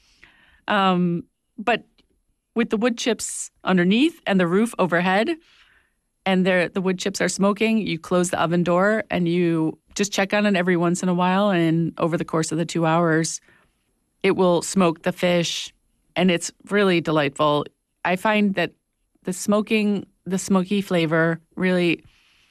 H: Um, but with the wood chips underneath and the roof overhead, and the wood chips are smoking, you close the oven door and you just check on it every once in a while. And over the course of the two hours, it will smoke the fish, and it's really delightful. I find that the smoking, the smoky flavor really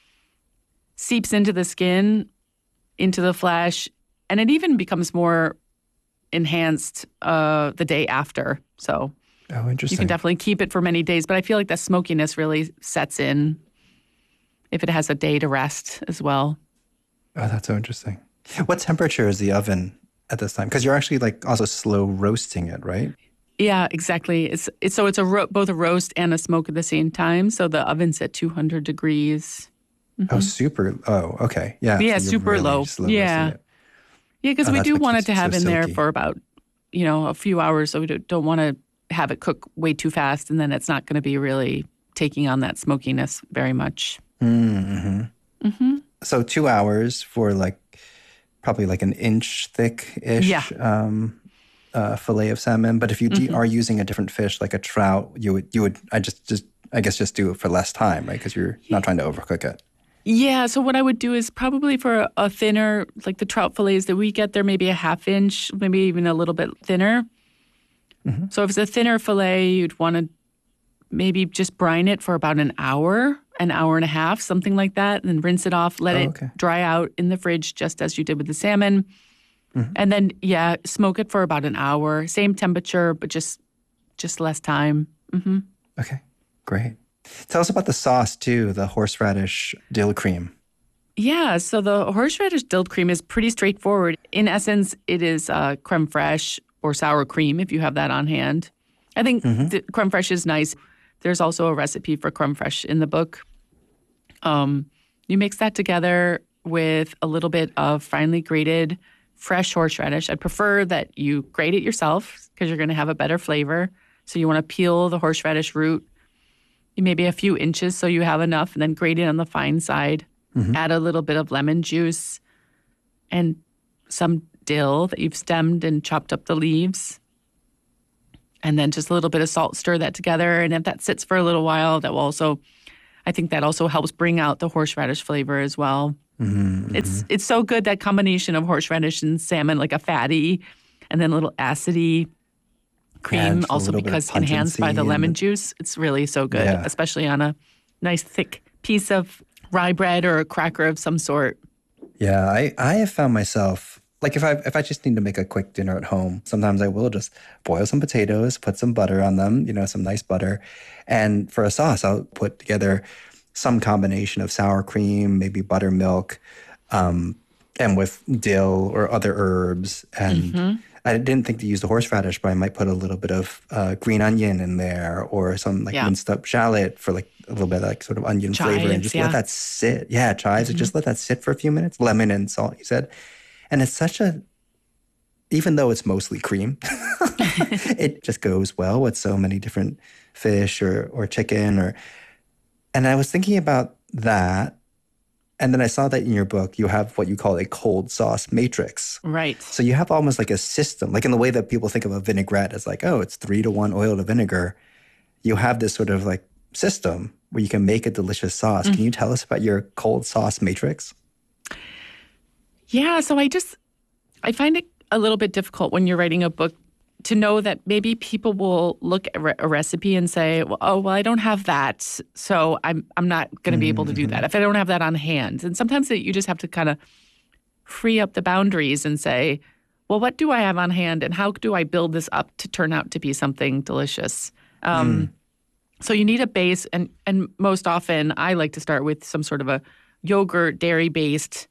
H: seeps into the skin, into the flesh, and it even becomes more enhanced uh, the day after. So
B: oh, interesting.
H: You can definitely keep it for many days, but I feel like the smokiness really sets in if it has a day to rest as well.
B: Oh, that's so interesting. What temperature is the oven at this time? Because you're actually like also slow roasting it, right?
H: Yeah, exactly. It's, it's so it's a ro- both a roast and a smoke at the same time. So the oven's at two hundred degrees. Mm-hmm.
B: Oh, super. Oh, okay. Yeah.
H: Yeah,
B: so
H: super
B: really
H: low. Yeah.
B: It.
H: Yeah, because
B: oh,
H: we do want it to
B: so
H: have in
B: silky.
H: there for about, you know, a few hours. So we don't want to have it cook way too fast, and then it's not going to be really taking on that smokiness very much.
B: Mm-hmm.
H: Mm-hmm.
B: So two hours for like probably like an inch thick-ish
H: yeah.
B: um, uh, fillet of salmon. But if you mm-hmm. are using a different fish like a trout, you would you would I just just I guess just do it for less time, right? Because you're not trying to overcook it.
H: Yeah, so what I would do is probably for a thinner, like the trout fillets that we get, they're maybe a half inch, maybe even a little bit thinner. Mm-hmm. So if it's a thinner fillet, you'd want to maybe just brine it for about an hour, an hour and a half, something like that, and then rinse it off, let
B: oh,
H: it
B: okay.
H: dry out in the fridge just as you did with the salmon. Mm-hmm. And then, yeah, smoke it for about an hour, same temperature, but just just less time. Mm-hmm.
B: Okay, great. Tell us about the sauce, too, the horseradish dill cream.
H: Yeah, so the horseradish dill cream is pretty straightforward. In essence, it is uh, creme fraiche or sour cream, if you have that on hand. I think mm-hmm. the creme fraiche is nice. There's also a recipe for creme fraiche in the book. Um, you mix that together with a little bit of finely grated fresh horseradish. I'd prefer that you grate it yourself because you're going to have a better flavor. So you want to peel the horseradish root, maybe a few inches so you have enough, and then grate it on the fine side. Mm-hmm. Add a little bit of lemon juice and some dill that you've stemmed and chopped up the leaves. and then just a little bit of salt, stir that together. And if that sits for a little while, that will also, I think that also helps bring out the horseradish flavor as well. Mm-hmm. It's it's so good, that combination of horseradish and salmon, like a fatty and then a little acidy cream,
B: yeah,
H: also because enhanced by the lemon juice. It's really so good, yeah. especially on a nice thick piece of rye bread or a cracker of some sort.
B: Yeah, I, I have found myself, like if I if I just need to make a quick dinner at home, sometimes I will just boil some potatoes, put some butter on them, you know, some nice butter. And for a sauce, I'll put together some combination of sour cream, maybe buttermilk, um, and with dill or other herbs. And mm-hmm. I didn't think to use the horseradish, but I might put a little bit of uh, green onion in there or some like yeah. minced up shallot for like a little bit of like sort of onion chives, flavor and just yeah. let that sit. Yeah, chives. Mm-hmm. Just let that sit for a few minutes. Lemon and salt, you said. And it's such a, even though it's mostly cream, it just goes well with so many different fish or or chicken or, and I was thinking about that. And then I saw that in your book, you have what you call a cold sauce matrix.
H: Right.
B: So you have almost like a system, like in the way that people think of a vinaigrette as like, oh, it's three to one oil to vinegar. You have this sort of like system where you can make a delicious sauce. Mm. Can you tell us about your cold sauce matrix?
H: Yeah. So I just, I find it a little bit difficult when you're writing a book to know that maybe people will look at a recipe and say, well, oh, well, I don't have that, so I'm I'm not going to be able to do that if I don't have that on hand. And sometimes it, you just have to kind of free up the boundaries and say, well, what do I have on hand and how do I build this up to turn out to be something delicious? Um, mm. So you need a base, and, and most often I like to start with some sort of a yogurt, dairy-based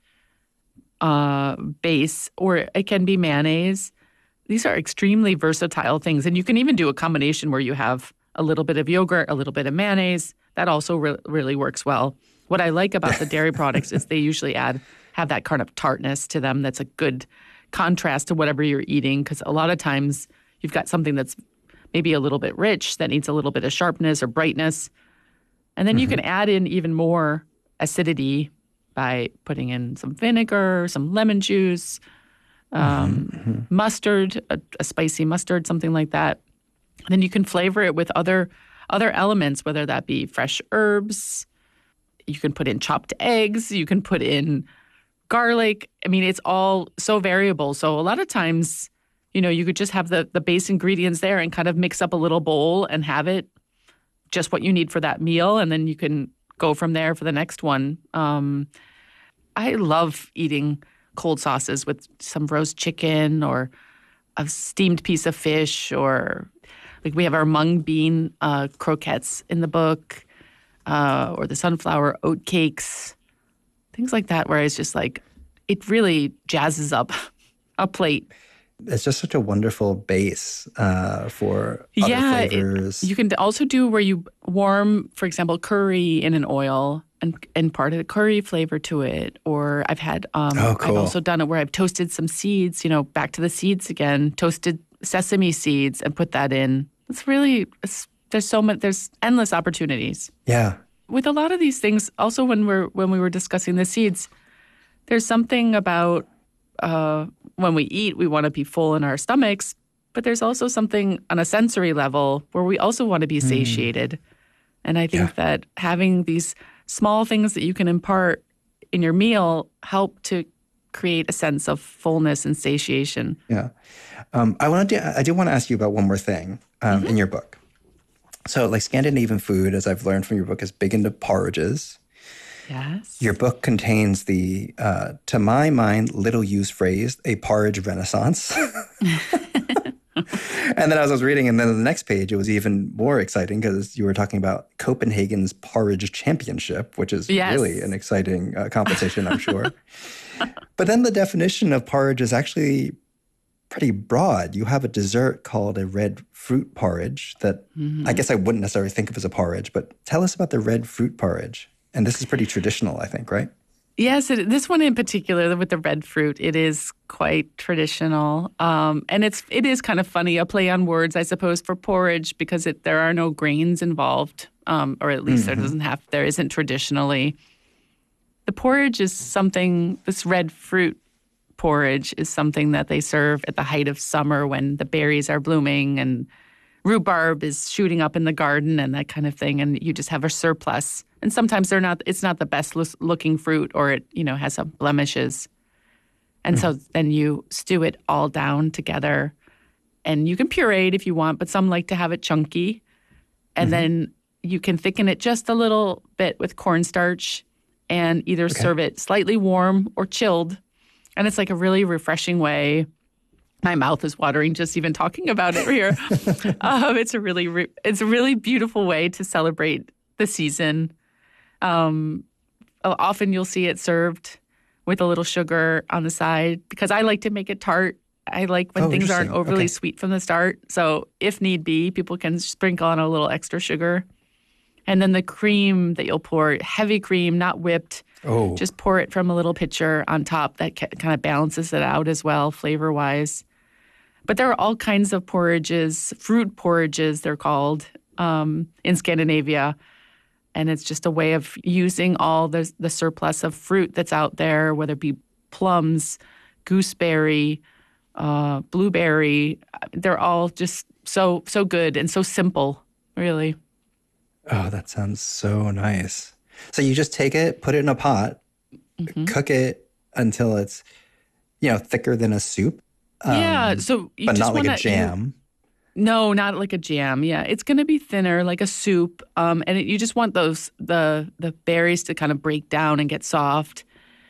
H: uh, base, or it can be mayonnaise. These are extremely versatile things. And you can even do a combination where you have a little bit of yogurt, a little bit of mayonnaise. That also re- really works well. What I like about the dairy products is they usually add have that kind of tartness to them that's a good contrast to whatever you're eating. Because a lot of times you've got something that's maybe a little bit rich that needs a little bit of sharpness or brightness. And then mm-hmm. you can add in even more acidity by putting in some vinegar, some lemon juice, Um, mm-hmm. mustard, a, a spicy mustard, something like that. And then you can flavor it with other other elements, whether that be fresh herbs. You can put in chopped eggs. You can put in garlic. I mean, it's all so variable. So a lot of times, you know, you could just have the the base ingredients there and kind of mix up a little bowl and have it just what you need for that meal. And then you can go from there for the next one. Um, I love eating cold sauces with some roast chicken or a steamed piece of fish, or like we have our mung bean uh, croquettes in the book, uh, or the sunflower oat cakes, things like that, where it's just like, it really jazzes up a plate.
B: It's just such a wonderful base uh, for other
H: yeah,
B: flavors.
H: It, you can also do where you warm, for example, curry in an oil and and part of the curry flavor to it. Or I've had, um,
B: oh, cool.
H: I've also done it where I've toasted some seeds, you know, back to the seeds again, toasted sesame seeds and put that in. It's really, it's, there's so much, there's endless opportunities.
B: Yeah.
H: With a lot of these things, also when we're when we were discussing the seeds, there's something about uh, when we eat, we want to be full in our stomachs, but there's also something on a sensory level where we also want to be satiated. Mm. And I think yeah. that having these small things that you can impart in your meal help to create a sense of fullness and satiation.
B: Yeah. Um, I wanted to, I do want to ask you about one more thing um, mm-hmm. in your book. So like Scandinavian food, as I've learned from your book, is big into porridges.
H: Yes.
B: Your book contains the, uh, to my mind, little used phrase, a porridge renaissance. And then as I was reading, and then on the next page, it was even more exciting because you were talking about Copenhagen's Porridge Championship, which is
H: yes.
B: really an exciting uh, competition, I'm sure. But then the definition of porridge is actually pretty broad. You have a dessert called a red fruit porridge that mm-hmm. I guess I wouldn't necessarily think of as a porridge, but tell us about the red fruit porridge. And this is pretty traditional, I think, right?
H: Yes, it, this one in particular with the red fruit, it is quite traditional. Um, and it's it is kind of funny, a play on words, I suppose, for porridge because it, there are no grains involved, um, or at least mm-hmm. there doesn't have, there isn't traditionally. The porridge is something, this red fruit porridge is something that they serve at the height of summer when the berries are blooming and rhubarb is shooting up in the garden and that kind of thing, and you just have a surplus. And sometimes they're not. It's not the best looking fruit, or it you know has some blemishes. And mm-hmm. so then you stew it all down together, and you can puree it if you want, but some like to have it chunky, and mm-hmm. then you can thicken it just a little bit with cornstarch, and either okay. serve it slightly warm or chilled, and it's like a really refreshing way. My mouth is watering just even talking about it here. um, it's a really, re- it's a really beautiful way to celebrate the season. Um, often you'll see it served with a little sugar on the side because I like to make it tart. I like when
B: oh,
H: things aren't overly
B: okay.
H: sweet from the start. So if need be, people can sprinkle on a little extra sugar. And then the cream that you'll pour, heavy cream, not whipped.
B: Oh.
H: Just pour it from a little pitcher on top. That ca- kind of balances it out as well, flavor-wise. But there are all kinds of porridges, fruit porridges they're called, um, in Scandinavia. And it's just a way of using all the, the surplus of fruit that's out there, whether it be plums, gooseberry, uh, blueberry. They're all just so so good and so simple, really.
B: Oh, that sounds so nice. So you just take it, put it in a pot, mm-hmm. cook it until it's, you know, thicker than a soup. Um,
H: yeah, so you
B: but
H: just
B: not like
H: wanna,
B: a jam.
H: You, no, not like a jam. Yeah, it's going to be thinner, like a soup, um, and it, you just want those the the berries to kind of break down and get soft.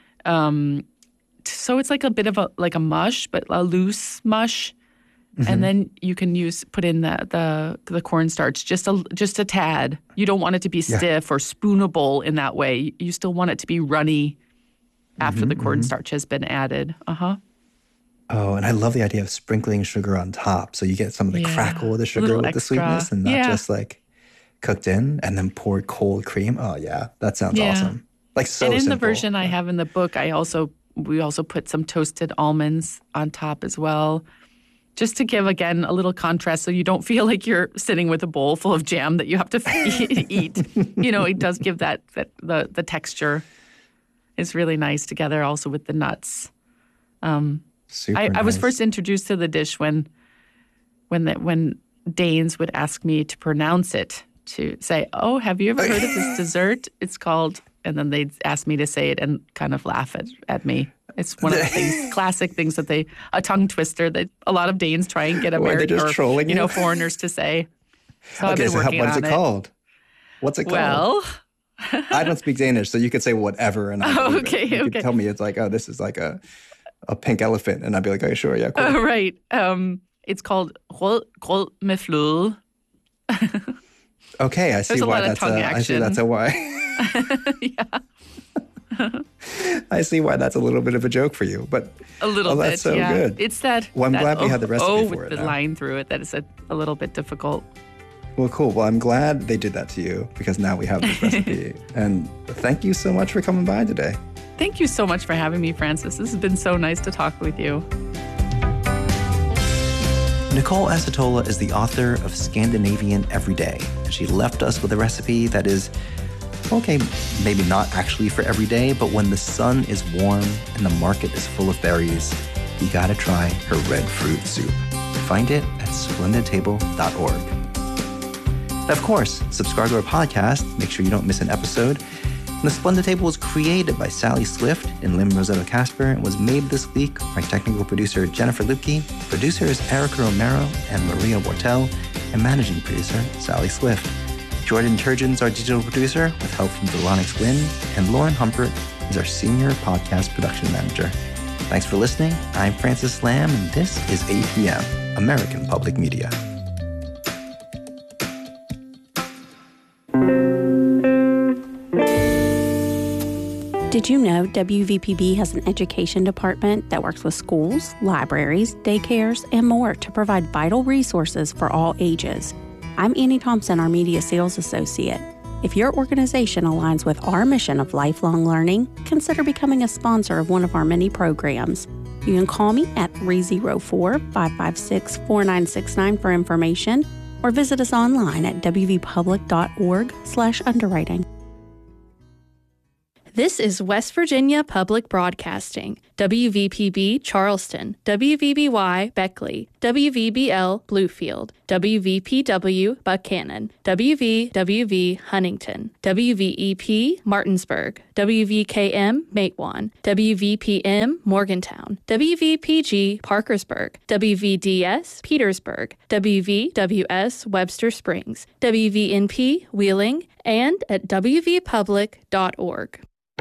H: Um, so it's like a bit of a like a mush, but a loose mush, mm-hmm. and then you can use put in the the the cornstarch just a just a tad. You don't want it to be stiff yeah. or spoonable in that way. You still want it to be runny after mm-hmm, the cornstarch mm-hmm. has been added. Uh huh.
B: Oh, and I love the idea of sprinkling sugar on top. So you get some of the yeah. crackle of the sugar with
H: extra.
B: the sweetness and not
H: yeah.
B: just like cooked in and then poured cold cream. Oh, yeah. That sounds
H: yeah.
B: awesome. Like so
H: And in
B: simple.
H: the version I have in the book, I also we also put some toasted almonds on top as well, just to give, again, a little contrast so you don't feel like you're sitting with a bowl full of jam that you have to eat. You know, it does give that, that the, the texture is really nice together also with the nuts. Um
B: Super
H: I,
B: nice.
H: I was first introduced to the dish when when the, when Danes would ask me to pronounce it, to say, oh, have you ever heard of this dessert? It's called, and then they'd ask me to say it and kind of laugh at, at me. It's one of the things, classic things that they, a tongue twister that a lot of Danes try and get American or
B: trolling
H: you know,
B: you?
H: foreigners to say. So
B: okay,
H: I've been
B: so
H: working
B: how, what is
H: on
B: it called? What's it called?
H: Well,
B: I don't speak Danish, so you could say whatever and I
H: oh,
B: believe
H: okay,
B: it. You
H: okay.
B: could tell me it's like, oh, this is like a a pink elephant, and I'd be like, oh, sure, yeah, cool.
H: Oh, right. Um, it's called rød grød med fløde.
B: Okay, I see
H: There's a
B: why
H: lot of
B: that's
H: tongue
B: a, I see that's a why.
H: yeah.
B: I see why that's a little bit of a joke for you, but
H: a little
B: oh,
H: bit.
B: that's so
H: yeah.
B: good.
H: It's that.
B: Well, I'm
H: that,
B: glad we
H: oh,
B: had the recipe
H: oh,
B: for
H: with
B: it
H: the
B: now.
H: line through it. That is a, a little bit difficult.
B: Well, cool. Well, I'm glad they did that to you because now we have this recipe. And thank you so much for coming by today.
H: Thank you so much for having me, Francis. This has been so nice to talk with you.
B: Nicole Acetola is the author of Scandinavian Every Day. She left us with a recipe that is, okay, maybe not actually for every day, but when the sun is warm and the market is full of berries, you gotta try her red fruit soup. Find it at splendid table dot org. And of course, subscribe to our podcast. Make sure you don't miss an episode. And the Splendid Table was created by Sally Swift and Lim Rosetta Casper and was made this week by technical producer Jennifer Lupke, producers Erica Romero and Maria Bortel, and managing producer Sally Swift. Jordan Turgeon's our digital producer with help from Delonix Wynn, and Lauren Humpert is our senior podcast production manager. Thanks for listening. I'm Francis Lamb, and this is A P M, American Public Media.
O: Did you know W V P B has an education department that works with schools, libraries, daycares, and more to provide vital resources for all ages? I'm Annie Thompson, our Media Sales Associate. If your organization aligns with our mission of lifelong learning, consider becoming a sponsor of one of our many programs. You can call me at three oh four, five five six, four nine six nine for information, or visit us online at w v public dot org slash underwriting.
P: This is West Virginia Public Broadcasting, W V P B Charleston, W V B Y Beckley, W V B L Bluefield, W V P W Buchanan, W V W V Huntington, W V E P Martinsburg, W V K M Matewan, W V P M Morgantown, W V P G Parkersburg, W V D S Petersburg, W V W S Webster Springs, W V N P Wheeling, and at w v public dot org.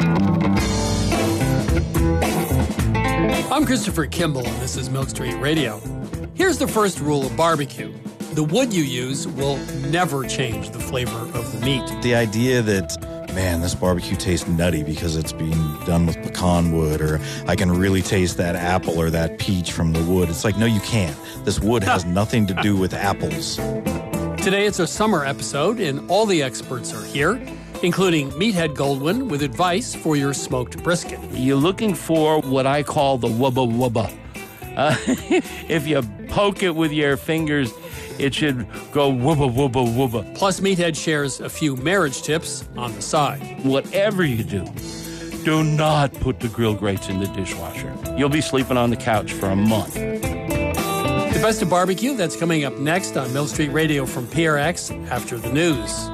C: I'm Christopher Kimball, and this is Milk Street Radio. Here's the first rule of barbecue. The wood you use will never change the flavor of the meat.
D: The idea that, man, this barbecue tastes nutty because it's being done with pecan wood, or I can really taste that apple or that peach from the wood. It's like, no, you can't. This wood has nothing to do with apples.
C: Today it's a summer episode, and all the experts are here, including Meathead Goldwyn with advice for your smoked brisket.
Q: You're looking for what I call the wubba wubba. Uh, if you poke it with your fingers, it should go wubba wubba wubba.
C: Plus, Meathead shares a few marriage tips on the side.
Q: Whatever you do, do not put the grill grates in the dishwasher. You'll be sleeping on the couch for a month.
C: The best of barbecue, that's coming up next on Milk Street Radio from P R X after the news.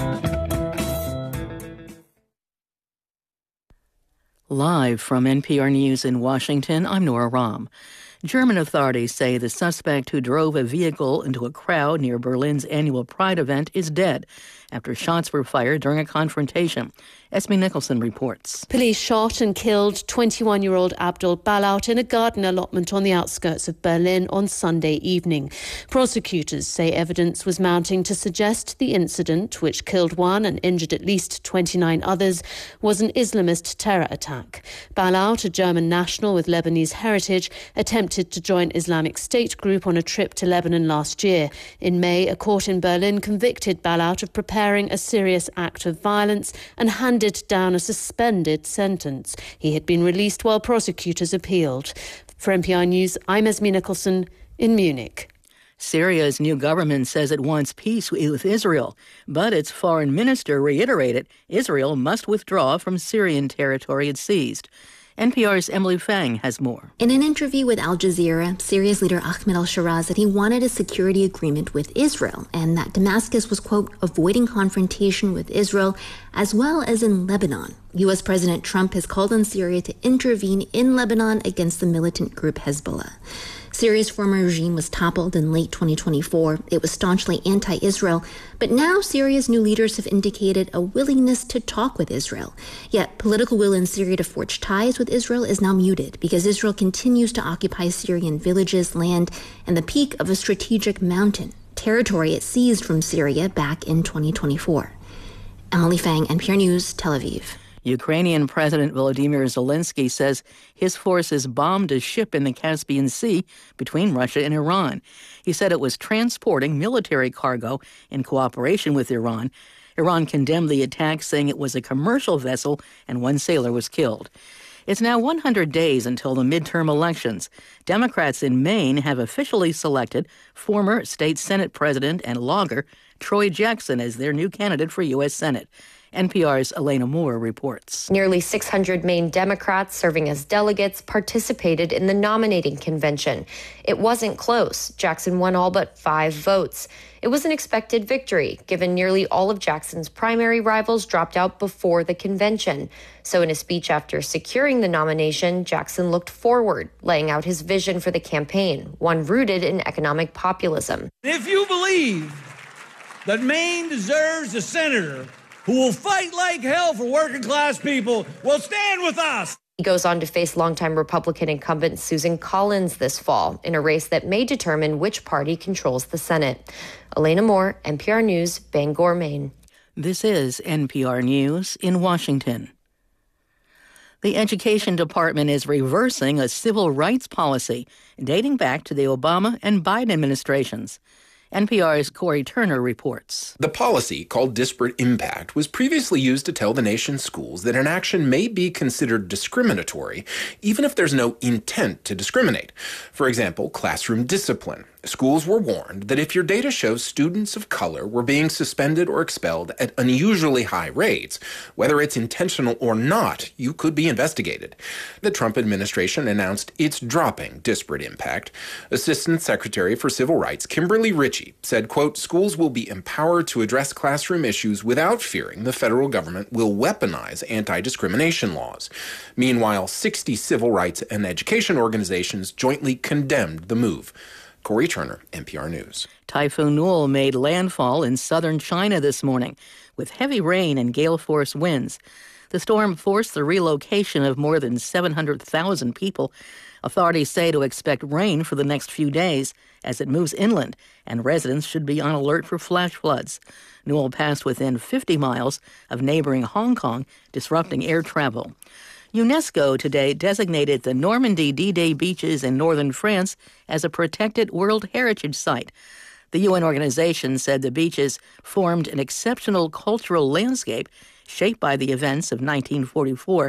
R: Live from N P R News in Washington, I'm Nora Rahm. German authorities say the suspect who drove a vehicle into a crowd near Berlin's annual Pride event is dead after shots were fired during a confrontation. Esme Nicholson reports.
S: Police shot and killed twenty-one-year-old Abdul Balout in a garden allotment on the outskirts of Berlin on Sunday evening. Prosecutors say evidence was mounting to suggest the incident, which killed one and injured at least twenty-nine others, was an Islamist terror attack. Balout, a German national with Lebanese heritage, attempted to join Islamic State group on a trip to Lebanon last year. In May, a court in Berlin convicted Balout of preparing a serious act of violence and handed down a suspended sentence. He had been released while prosecutors appealed. For N P R News, I'm Esme Nicholson in Munich.
R: Syria's new government says it wants peace with Israel, but its foreign minister reiterated Israel must withdraw from Syrian territory it seized. N P R's Emily Fang has more.
T: In an interview with Al Jazeera, Syria's leader Ahmed al-Shara said he wanted a security agreement with Israel and that Damascus was, quote, avoiding confrontation with Israel as well as in Lebanon. U S President Trump has called on Syria to intervene in Lebanon against the militant group Hezbollah. Syria's former regime was toppled in late twenty twenty-four. It was staunchly anti-Israel, but now Syria's new leaders have indicated a willingness to talk with Israel. Yet political will in Syria to forge ties with Israel is now muted because Israel continues to occupy Syrian villages, land, and the peak of a strategic mountain, territory it seized from Syria back in twenty twenty-four. Emily Fang, N P R News, Tel Aviv.
R: Ukrainian President Volodymyr Zelensky says his forces bombed a ship in the Caspian Sea between Russia and Iran. He said it was transporting military cargo in cooperation with Iran. Iran condemned the attack, saying it was a commercial vessel and one sailor was killed. It's now one hundred days until the midterm elections. Democrats in Maine have officially selected former state Senate president and lawyer Troy Jackson as their new candidate for U S Senate. N P R's Elena Moore reports.
U: Nearly six hundred Maine Democrats serving as delegates participated in the nominating convention. It wasn't close. Jackson won all but five votes. It was an expected victory, given nearly all of Jackson's primary rivals dropped out before the convention. So in a speech after securing the nomination, Jackson looked forward, laying out his vision for the campaign, one rooted in economic populism.
V: If you believe that Maine deserves a senator who will fight like hell for working class people, will stand with us.
U: He goes on to face longtime Republican incumbent Susan Collins this fall in a race that may determine which party controls the Senate. Elena Moore, N P R News, Bangor, Maine.
R: This is N P R News in Washington. The Education Department is reversing a civil rights policy dating back to the Obama and Biden administrations. N P R's Corey Turner reports.
F: The policy, called disparate impact, was previously used to tell the nation's schools that an action may be considered discriminatory, even if there's no intent to discriminate. For example, classroom discipline. Schools were warned that if your data shows students of color were being suspended or expelled at unusually high rates, whether it's intentional or not, you could be investigated. The Trump administration announced it's dropping disparate impact. Assistant Secretary for Civil Rights Kimberly Ritchie said, quote, schools will be empowered to address classroom issues without fearing the federal government will weaponize anti-discrimination laws. Meanwhile, sixty civil rights and education organizations jointly condemned the move. Corey Turner, N P R News.
R: Typhoon Newell made landfall in southern China this morning with heavy rain and gale-force winds. The storm forced the relocation of more than seven hundred thousand people. Authorities say to expect rain for the next few days as it moves inland, and residents should be on alert for flash floods. Newell passed within fifty miles of neighboring Hong Kong, disrupting air travel. UNESCO today designated the Normandy D-Day beaches in northern France as a protected World Heritage Site. The U N organization said the beaches formed an exceptional cultural landscape shaped by the events of nineteen forty-four